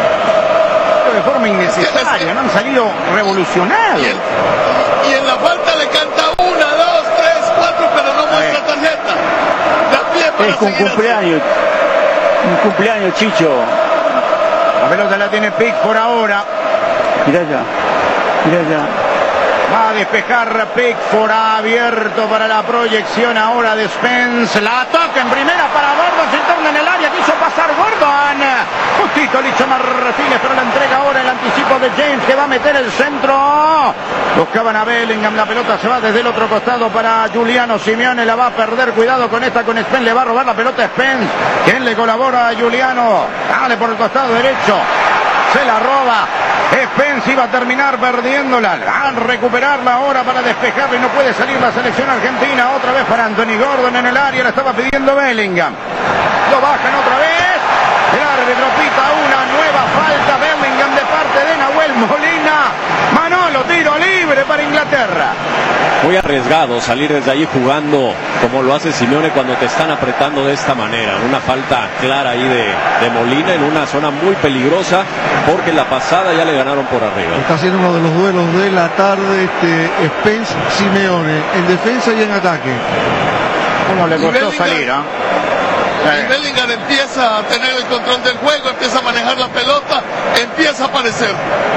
De forma innecesaria, no han salido revolucionados. Y, el, y en la falta le canta una, dos, tres, cuatro, pero no muestra tarjeta. Da pie para es un cumpleaños, un cumpleaños, Chicho. La pelota la tiene Pickford ahora. Mirá ya, mirá ya. Va a despejar Pickford, abierto para la proyección ahora de Spence. La toca en primera para Gordon, se interna en el área, quiso pasar Gordon. Justito Licho Martínez, pero la entrega ahora el anticipo de James, que va a meter el centro. Buscaban a Bellingham, la pelota se va desde el otro costado para Giuliano Simeone, la va a perder, cuidado con esta, con Spence, le va a robar la pelota a Spence. ¿Quién le colabora a Giuliano? Dale por el costado derecho. Se la roba. Spence iba a terminar perdiéndola. Van a recuperarla ahora para despejarla y no puede salir la selección argentina. Otra vez para Anthony Gordon en el área. La estaba pidiendo Bellingham. Lo bajan otra vez. El árbitro pita una nueva falta. Bellingham de parte de Nahuel Molina. Manolo, tiro libre para Inglaterra. Muy arriesgado salir desde allí jugando como lo hace Simeone cuando te están apretando de esta manera. Una falta clara ahí de, de Molina en una zona muy peligrosa porque la pasada ya le ganaron por arriba. Está siendo uno de los duelos de la tarde, este Spence Simeone, en defensa y en ataque. ¿Cómo le costó salir? ¿eh? Y Bellingham empieza a tener el control del juego, empieza a manejar la pelota, empieza a aparecer.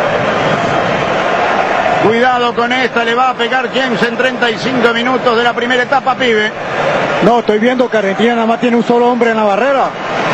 Cuidado con esta, le va a pegar James en treinta y cinco minutos de la primera etapa, pibe. No, estoy viendo que Argentina nada más tiene un solo hombre en la barrera.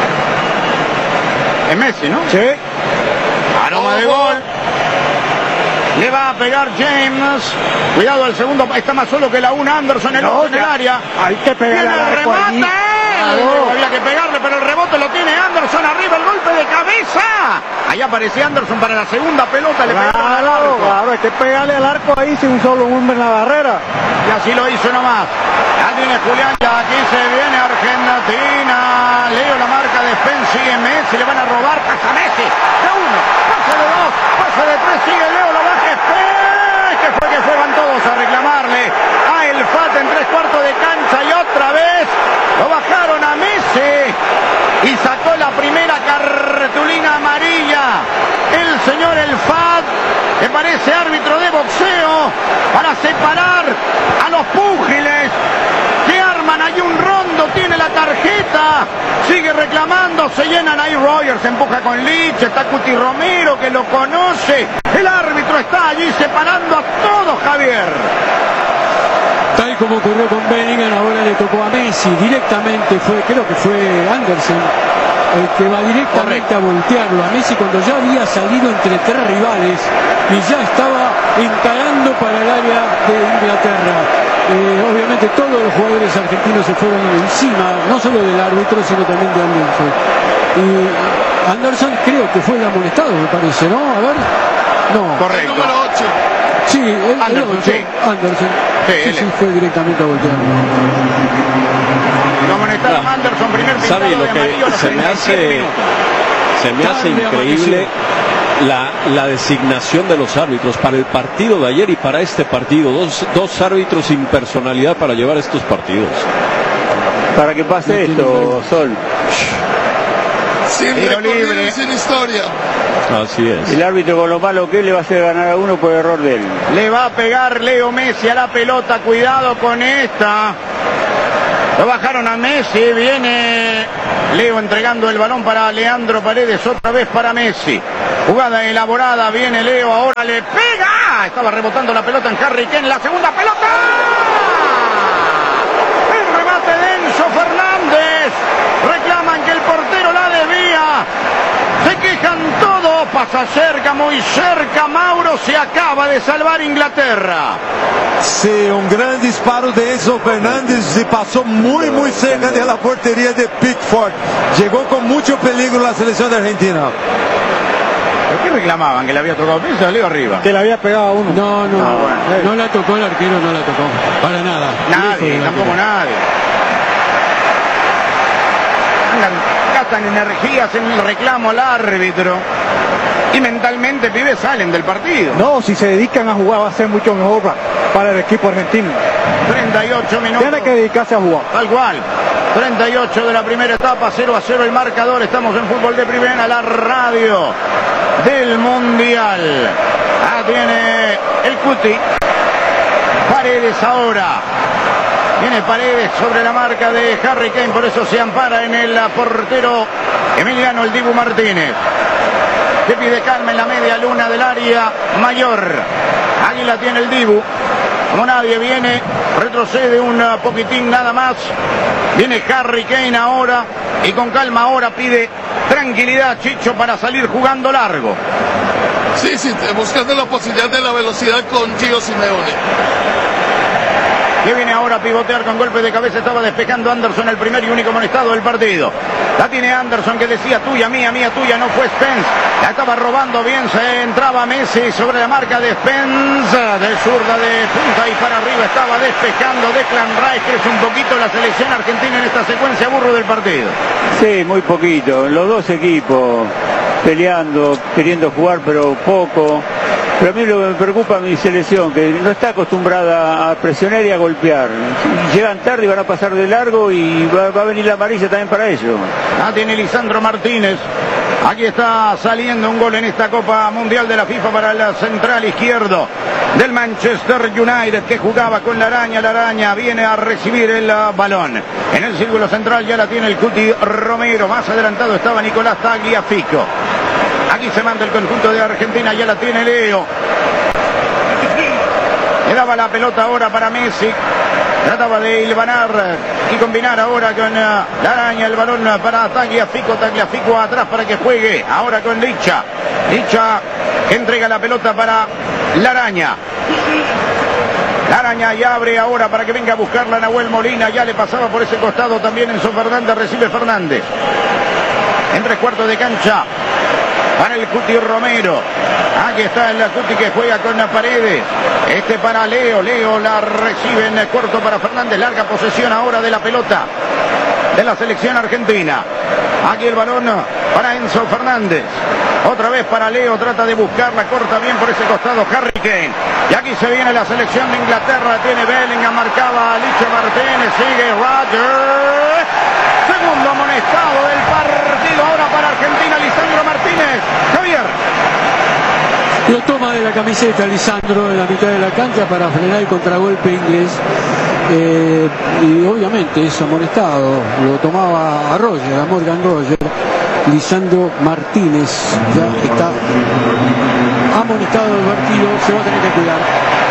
Es Messi, ¿no? Sí. Aroma de gol. Le va a pegar James. Cuidado, el segundo está más solo que la una Anderson en, no, el, en el área. Hay que pegarle al arco allí. Claro. Había que pegarle, pero el rebote lo tiene Anderson arriba, el golpe de cabeza. Ahí aparece Anderson para la segunda pelota. Le claro, al arco. Claro, hay que pegarle al arco ahí sin un solo hombre en la barrera. Y así lo hizo nomás. Ya tiene Julián, ya aquí se viene Argentina. Leo la marca de Spence, sigue Messi, le van a robar, pasa Messi. De uno, pasa de dos, pasa de tres, sigue Leo, la baja Spence. Que fue que fue, van todos a reclamarle a el F A T en tres cuartos de cancha y otra vez lo bajaron a Messi y sacó la primera cartulina amarilla. El señor el F A T, que parece árbitro de boxeo, para separar a los púgiles que arman ahí un rondo, tiene la tarjeta, sigue reclamando, se llenan ahí. Rogers se empuja con Lich, está Cuti Romero que lo conoce, el árbitro está allí separando a todos, Javier. Tal como ocurrió con Bellingham, ahora le tocó a Messi directamente, fue, creo que fue Anderson el que va directamente Correcto. a voltearlo a Messi cuando ya había salido entre tres rivales y ya estaba encarando para el área de Inglaterra. Eh, obviamente todos los jugadores argentinos se fueron encima, no solo del árbitro, sino también de Anderson. Y Anderson creo que fue el amonestado, me parece, ¿no? A ver. No. Correcto. El número ocho. Sí, el, Anderson, el ocho, sí. Anderson. Sí, sí, sí, fue directamente a voltearlo. Lo amonestaron a Anderson, primer pintado ¿Sabe lo de que amarillo, se me hace, se me hace increíble? la, la designación de los árbitros para el partido de ayer y para este partido. Dos, dos árbitros sin personalidad para llevar estos partidos. Para que pase esto, Sol. Sin recorrido y sin historia. Así es. El árbitro, con lo malo que es, le va a hacer ganar a uno por error de él. Le va a pegar Leo Messi a la pelota. Cuidado con esta. Lo bajaron a Messi. Viene Leo entregando el balón para Leandro Paredes. Otra vez para Messi. Jugada elaborada. Viene Leo. Ahora le pega. Estaba rebotando la pelota en Harry Kane. La segunda pelota. El remate de Enzo Fernández. Reclaman que el portero la desvía. Se quejan todos. Pasa cerca, muy cerca. Mauro, se acaba de salvar Inglaterra. Sí, un gran disparo de Enzo Fernández y pasó muy muy cerca de la portería de Pickford. Llegó con mucho peligro la selección de Argentina. ¿Por qué reclamaban? ¿Que le había tocado piso o Leo arriba? Que le había pegado a uno. No, no, Ah, bueno. no la tocó el arquero, no la tocó. Para nada. Nadie, Lejos del tampoco arquero. nadie. Andan, gastan energías en el reclamo al árbitro. Y mentalmente, pibes, salen del partido. No, si se dedican a jugar va a ser mucho mejor para, para el equipo argentino. treinta y ocho minutos. Tiene que dedicarse a jugar. Tal cual. treinta y ocho de la primera etapa, cero a cero el marcador. Estamos en Fútbol de Primera, la radio del Mundial. Ah, tiene el Cuti. Paredes ahora. Viene Paredes sobre la marca de Harry Kane, por eso se ampara en el portero Emiliano el Dibu Martínez. Que pide calma en la media luna del área mayor. Aquí la tiene el Dibu. Como nadie viene, retrocede un poquitín nada más. Viene Harry Kane ahora y con calma ahora pide tranquilidad Chicho para salir jugando largo. Sí, sí, buscando la posibilidad de la velocidad con Gio Simeone. Que viene ahora a pivotear con golpe de cabeza. Estaba despejando Anderson, el primer y único amonestado del partido. La tiene Anderson, que decía tuya, mía, mía, tuya. No fue Spence. La estaba robando bien. Se entraba Messi sobre la marca de Spence. De zurda de punta y para arriba estaba despejando Declan Rice. Crece un poquito la selección argentina en esta secuencia burro del partido. Sí, muy poquito. Los dos equipos peleando, queriendo jugar, pero poco. Pero a mí lo que me preocupa mi selección, que no está acostumbrada a presionar y a golpear. Llegan tarde y van a pasar de largo y va, va a venir la amarilla también para ellos. Ah, tiene Lisandro Martínez. Aquí está saliendo un gol en esta Copa Mundial de la FIFA para el central izquierdo del Manchester United, que jugaba con la araña. La araña viene a recibir el uh, balón. En el círculo central ya la tiene el Cuti Romero. Más adelantado estaba Nicolás Tagliafico. Aquí se manda el conjunto de Argentina, ya la tiene Leo. Le daba la pelota ahora para Messi. Trataba de hilvanar y combinar ahora con uh, la araña el balón para Tagliafico. Tagliafico atrás para que juegue. Ahora con Licha. Licha que entrega la pelota para la araña. La araña y abre ahora para que venga a buscarla Nahuel Molina. Ya le pasaba por ese costado también Enzo Fernández. Recibe Fernández. En tres cuartos de cancha para el Cuti Romero. Aquí está el Cuti que juega con Paredes. Este para Leo. Leo la recibe en el corto para Fernández. Larga posesión ahora de la pelota de la selección argentina. Aquí el balón para Enzo Fernández. Otra vez para Leo. Trata de buscarla. Corta bien por ese costado Harry Kane. Y aquí se viene la selección de Inglaterra. Tiene Bellingham. Marcaba a Licho Martínez. Sigue Rodgers. Segundo amonestado del partido ahora para Argentina, Lisandro Martínez. Javier. Lo toma de la camiseta Lisandro en la mitad de la cancha para frenar el contragolpe inglés. Eh, y obviamente es amonestado. Lo tomaba a Roger, a Morgan Roger. Lisandro Martínez ya está amonestado del partido. Se va a tener que cuidar.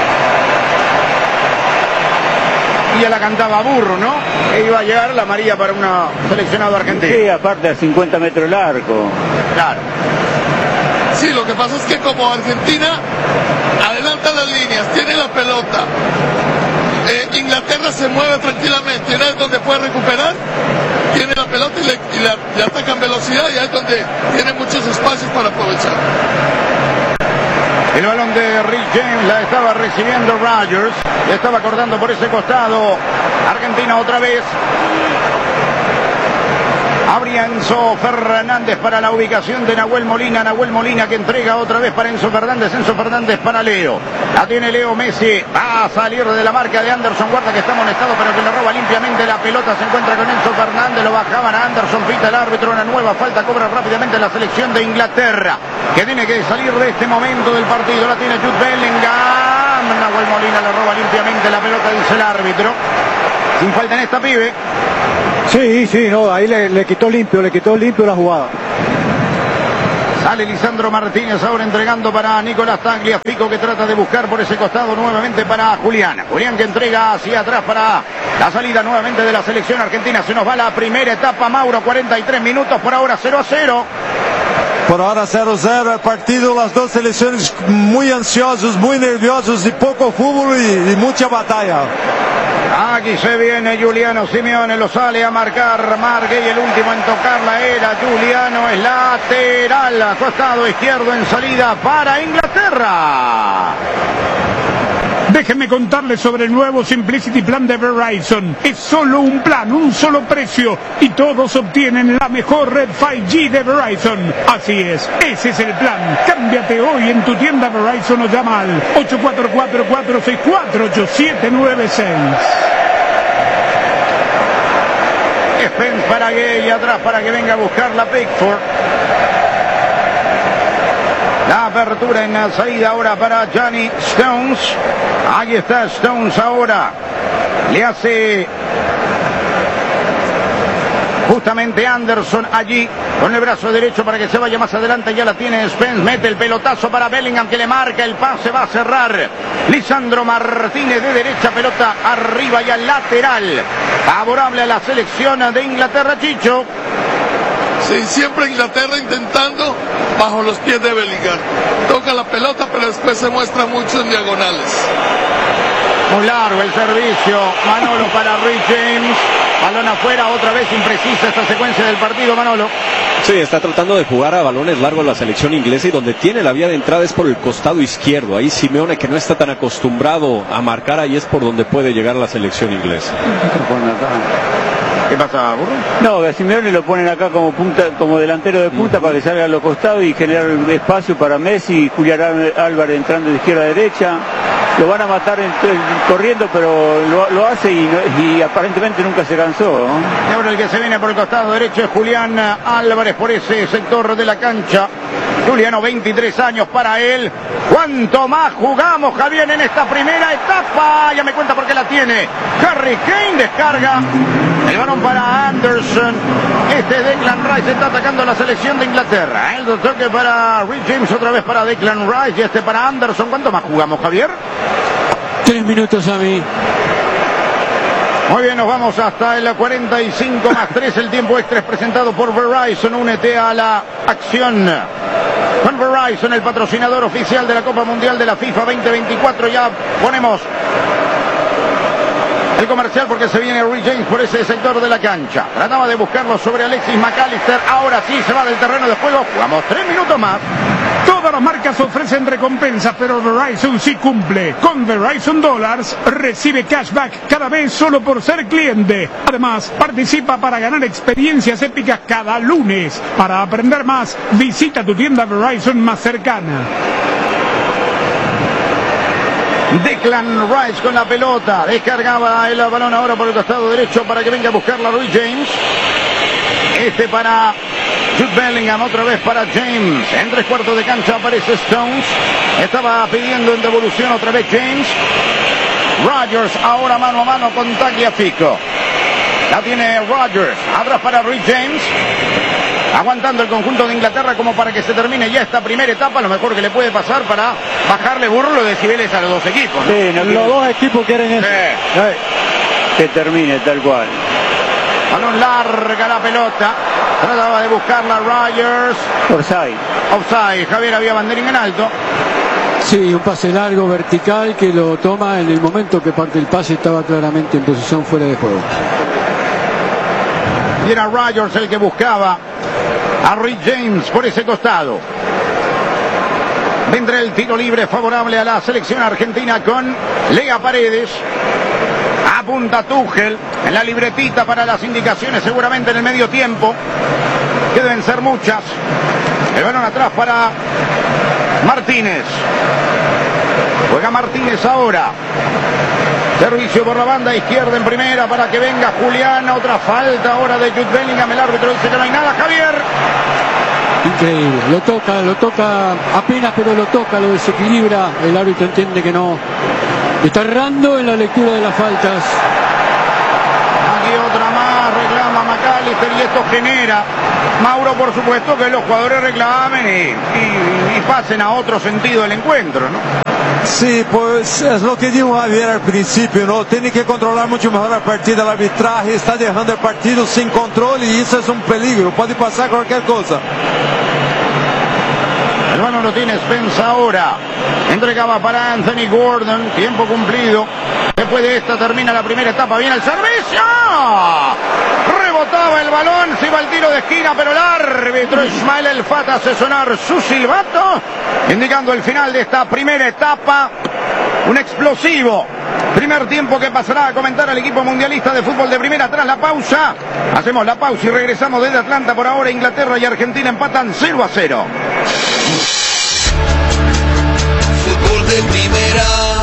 Y ya la cantaba Burro, ¿no? Que iba a llegar la amarilla para un seleccionado argentino. Sí, aparte a cincuenta metros el arco. Claro. Sí, lo que pasa es que como Argentina adelanta las líneas, tiene la pelota. Eh, Inglaterra se mueve tranquilamente, y ahí es donde puede recuperar, tiene la pelota y le, y la, le ataca en velocidad, y ahí es donde tiene muchos espacios para aprovechar. El balón de Rick James la estaba recibiendo Rodgers. Le estaba cortando por ese costado. Argentina otra vez. Abría Enzo Fernández para la ubicación de Nahuel Molina. Nahuel Molina que entrega otra vez para Enzo Fernández. Enzo Fernández para Leo. La tiene Leo Messi. Va a salir de la marca de Anderson. Guarda que está amonestado, pero que le roba limpiamente la pelota. Se encuentra con Enzo Fernández. Lo bajaban a Anderson. Pita el árbitro. Una nueva falta. Cobra rápidamente la selección de Inglaterra, que tiene que salir de este momento del partido. La tiene Jude Bellingham. Nahuel Molina le roba limpiamente la pelota, dice el árbitro. Sin falta en esta, pibe. Sí, sí, no, ahí le, le quitó limpio, le quitó limpio la jugada. Sale Lisandro Martínez ahora entregando para Nicolás Tagliafico, que trata de buscar por ese costado nuevamente para Julián. Julián que entrega hacia atrás para la salida nuevamente de la selección argentina. Se nos va la primera etapa, Mauro, cuarenta y tres minutos, por ahora cero a cero. Por ahora cero a cero el partido, las dos selecciones muy ansiosos, muy nerviosos y poco fútbol y, y mucha batalla. Aquí se viene Giuliano Simeone, lo sale a marcar Marque y el último en tocarla era Giuliano. Es lateral, costado izquierdo en salida para Inglaterra. Déjenme contarles sobre el nuevo Simplicity Plan de Verizon. Es solo un plan, un solo precio y todos obtienen la mejor red cinco G de Verizon. Así es, ese es el plan. Cámbiate hoy en tu tienda Verizon o llama al ocho cuatro cuatro, cuatro seis cuatro, ocho siete nueve seis. Spence para Gay, atrás para que venga a buscar la Pickford. La apertura en la salida ahora para Johnny Stones. Ahí está Stones ahora. Le hace justamente Anderson allí con el brazo derecho para que se vaya más adelante. Ya la tiene Spence. Mete el pelotazo para Bellingham que le marca el pase. Va a cerrar Lisandro Martínez de derecha. Pelota arriba y al lateral. Favorable a la selección de Inglaterra, Chicho. Sí, siempre Inglaterra intentando bajo los pies de Bellingham. Toca la pelota, pero después se muestra mucho en diagonales. Muy largo el servicio. Manolo para Rich James. Balón afuera, otra vez imprecisa esta secuencia del partido, Manolo. Sí, está tratando de jugar a balones largos la selección inglesa y donde tiene la vía de entrada es por el costado izquierdo. Ahí Simeone, que no está tan acostumbrado a marcar, ahí es por donde puede llegar la selección inglesa. ¿Qué pasa, Burro? No, a Simeone lo ponen acá como punta, como delantero de punta, uh-huh, para que salga a los costados y generar espacio para Messi y Julián Álvarez entrando de izquierda a derecha. Lo van a matar en, corriendo, pero lo, lo hace y, no, y aparentemente nunca se cansó, ¿no? Y ahora el que se viene por el costado derecho es Julián Álvarez por ese sector de la cancha. Juliano, veintitrés años para él. ¿Cuánto más jugamos, Javier, en esta primera etapa? Ya me cuenta por qué la tiene. Harry Kane descarga. El balón para Anderson. Este Declan Rice está atacando a la selección de Inglaterra. El toque para Rich James, otra vez para Declan Rice y este para Anderson. ¿Cuánto más jugamos, Javier? Tres minutos a mí. Muy bien, nos vamos hasta el cuarenta y cinco más tres. El tiempo extra es presentado por Verizon. Únete a la acción con Verizon, el patrocinador oficial de la Copa Mundial de la FIFA veinte veinticuatro. Ya ponemos el comercial porque se viene Rich James por ese sector de la cancha. Trataba de buscarlo sobre Alexis McAllister. Ahora sí se va del terreno de juego. Jugamos tres minutos más. Todas las marcas ofrecen recompensas, pero Verizon sí cumple. Con Verizon Dollars recibe cashback cada vez solo por ser cliente. Además, participa para ganar experiencias épicas cada lunes. Para aprender más, visita tu tienda Verizon más cercana. Declan Rice con la pelota. Descargaba el balón ahora por el costado derecho para que venga a buscarla Rich James. Este para Jude Bellingham, otra vez para James. En tres cuartos de cancha aparece Stones. Estaba pidiendo en devolución otra vez James. Rodgers ahora mano a mano con Tagliafico. La tiene Rodgers. Atrás para Rich James. Aguantando el conjunto de Inglaterra como para que se termine ya esta primera etapa. Lo mejor que le puede pasar para bajarle burro los decibeles a los dos equipos, ¿no? Sí, no, los dos equipos quieren eso. Sí. Sí. Que termine tal cual. Balón larga la pelota. Trataba de buscarla Rodgers. Offside. Offside. Javier, había banderín en alto. Sí, un pase largo, vertical, que lo toma en el momento que parte el pase. Estaba claramente en posición fuera de juego. Y era Rodgers el que buscaba a Rich James por ese costado. Vendrá el tiro libre favorable a la selección argentina con Lea Paredes. Apunta Tuchel en la libretita para las indicaciones seguramente en el medio tiempo, que deben ser muchas. El balón atrás para Martínez. Juega Martínez ahora. Servicio por la banda izquierda en primera para que venga Julián. Otra falta ahora de Jude Bellingham. El árbitro dice que no hay nada. Javier. Increíble. Lo toca, lo toca apenas, pero lo toca, lo desequilibra. El árbitro entiende que no. Está errando en la lectura de las faltas. Aquí otra más. Reclama McAllister y esto genera, Mauro, por supuesto, que los jugadores reclamen y, y, y pasen a otro sentido del encuentro, ¿no? Sí, pues es lo que dijo Javier al principio, ¿no? Tiene que controlar mucho mejor la partida, el arbitraje está dejando el partido sin control y eso es un peligro, puede pasar cualquier cosa. El balón lo tiene Spence ahora. Entregaba para Anthony Gordon, tiempo cumplido. Después de esta termina la primera etapa, viene el servicio. Rebotaba el balón, se iba el tiro de esquina, pero el árbitro Ismael El Fata hace sonar su silbato, indicando el final de esta primera etapa. Un explosivo primer tiempo que pasará a comentar al equipo mundialista de fútbol de primera tras la pausa. Hacemos la pausa y regresamos desde Atlanta. Por ahora Inglaterra y Argentina empatan cero a cero. Fútbol de primera.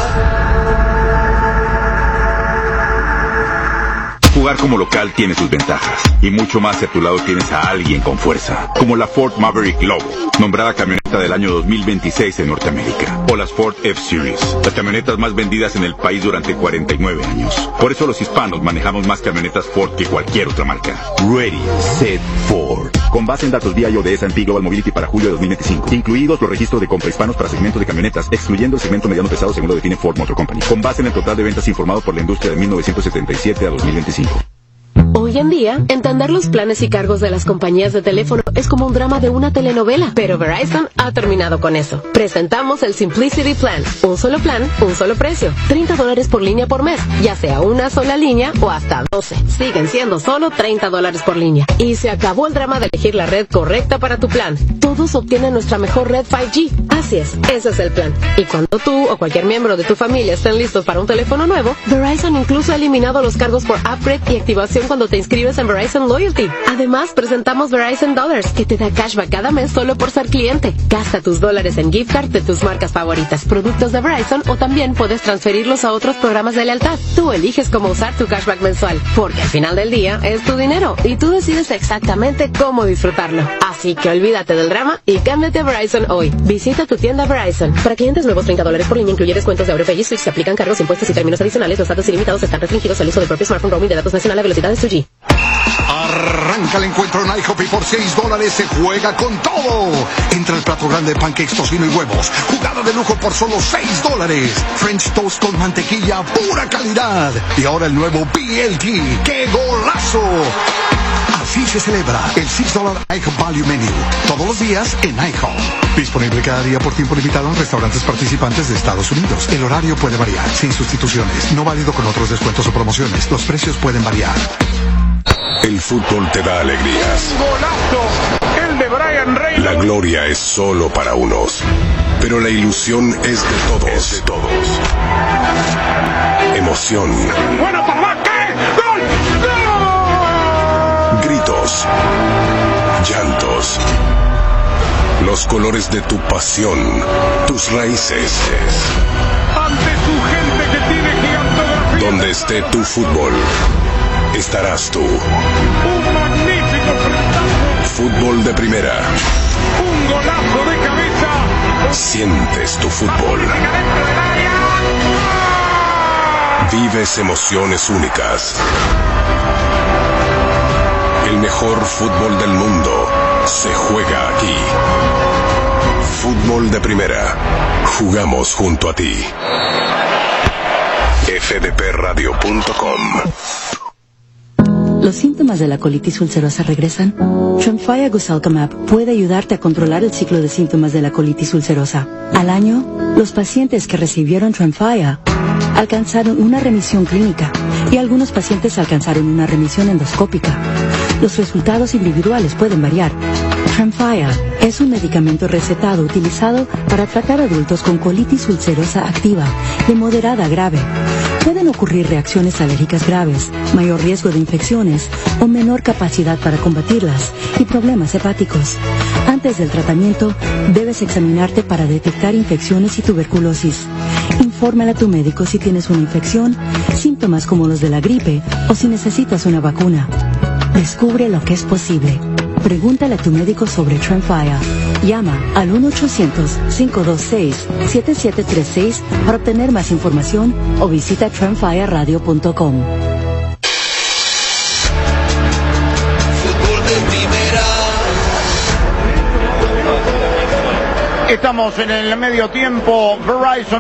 Jugar como local tiene sus ventajas, y mucho más si a tu lado tienes a alguien con fuerza, como la Ford Maverick Lobo, nombrada camioneta del año dos mil veintiséis en Norteamérica, o las Ford F-Series, las camionetas más vendidas en el país durante cuarenta y nueve años. Por eso los hispanos manejamos más camionetas Ford que cualquier otra marca. Ready, Set, Ford. Con base en datos V I O de S and P Global Mobility para julio de dos mil veinticinco, incluidos los registros de compra hispanos para segmentos de camionetas, excluyendo el segmento mediano pesado según lo define Ford Motor Company, con base en el total de ventas informado por la industria de mil novecientos setenta y siete a dos mil veinticinco. Hoy en día, entender los planes y cargos de las compañías de teléfono es como un drama de una telenovela, pero Verizon ha terminado con eso. Presentamos el Simplicity Plan, un solo plan, un solo precio, treinta dólares por línea por mes, ya sea una sola línea o hasta doce. Siguen siendo solo treinta dólares por línea. Y se acabó el drama de elegir la red correcta para tu plan. Todos obtienen nuestra mejor red cinco G. Así es, ese es el plan. Y cuando tú o cualquier miembro de tu familia estén listos para un teléfono nuevo, Verizon incluso ha eliminado los cargos por upgrade y activación cuando te inscribes en Verizon Loyalty. Además, presentamos Verizon Dollars, que te da cashback cada mes solo por ser cliente. Gasta tus dólares en gift card de tus marcas favoritas, productos de Verizon, o también puedes transferirlos a otros programas de lealtad. Tú eliges cómo usar tu cashback mensual, porque al final del día es tu dinero y tú decides exactamente cómo disfrutarlo. Así que olvídate del drama y cámbiate a Verizon hoy. Visita tu tienda Verizon. Para clientes nuevos, treinta dólares por línea, incluye descuentos de AutoPay y Switch. Se aplican cargos, impuestos y términos adicionales. Los datos ilimitados están restringidos al uso del propio smartphone. Roaming de datos nacional a velocidad de dos G. Arranca el encuentro en IHOP y por seis dólares se juega con todo. Entra el plato grande de pancakes, tocino y huevos. Jugada de lujo por solo seis dólares. French toast con mantequilla, pura calidad. Y ahora el nuevo B L T. ¡Qué golazo! Así se celebra el seis dólares IHOP Value Menu. Todos los días en IHOP. Disponible cada día por tiempo limitado en restaurantes participantes de Estados Unidos. El horario puede variar, sin sustituciones. No válido con otros descuentos o promociones. Los precios pueden variar. El fútbol te da alegrías. Golazo, el de Brian Reynolds. La gloria es solo para unos, pero la ilusión es de todos. Es de todos. Emoción. Bueno, papá, ¿qué? ¡Gol! ¡Gol! Gritos. Llantos. Los colores de tu pasión, tus raíces. Ante su gente que tiene gigantografía. Donde esté tu fútbol, estarás tú. Un magnífico frentazo. Fútbol de primera. Un golazo de cabeza. Sientes tu fútbol. Vives emociones únicas. El mejor fútbol del mundo se juega aquí. Fútbol de primera. Jugamos junto a ti. F D P radio punto com. ¿Los síntomas de la colitis ulcerosa regresan? Tremfya Gosalcamab puede ayudarte a controlar el ciclo de síntomas de la colitis ulcerosa. Al año, los pacientes que recibieron Tremfya alcanzaron una remisión clínica y algunos pacientes alcanzaron una remisión endoscópica. Los resultados individuales pueden variar. Tremfya es un medicamento recetado utilizado para tratar adultos con colitis ulcerosa activa de moderada a grave. Pueden ocurrir reacciones alérgicas graves, mayor riesgo de infecciones o menor capacidad para combatirlas y problemas hepáticos. Antes del tratamiento, debes examinarte para detectar infecciones y tuberculosis. Infórmale a tu médico si tienes una infección, síntomas como los de la gripe o si necesitas una vacuna. Descubre lo que es posible. Pregúntale a tu médico sobre Tremfya. Llama al uno ochocientos, cinco dos seis, siete siete tres seis para obtener más información o visita tremfya radio punto com. Estamos en el medio tiempo. Verizon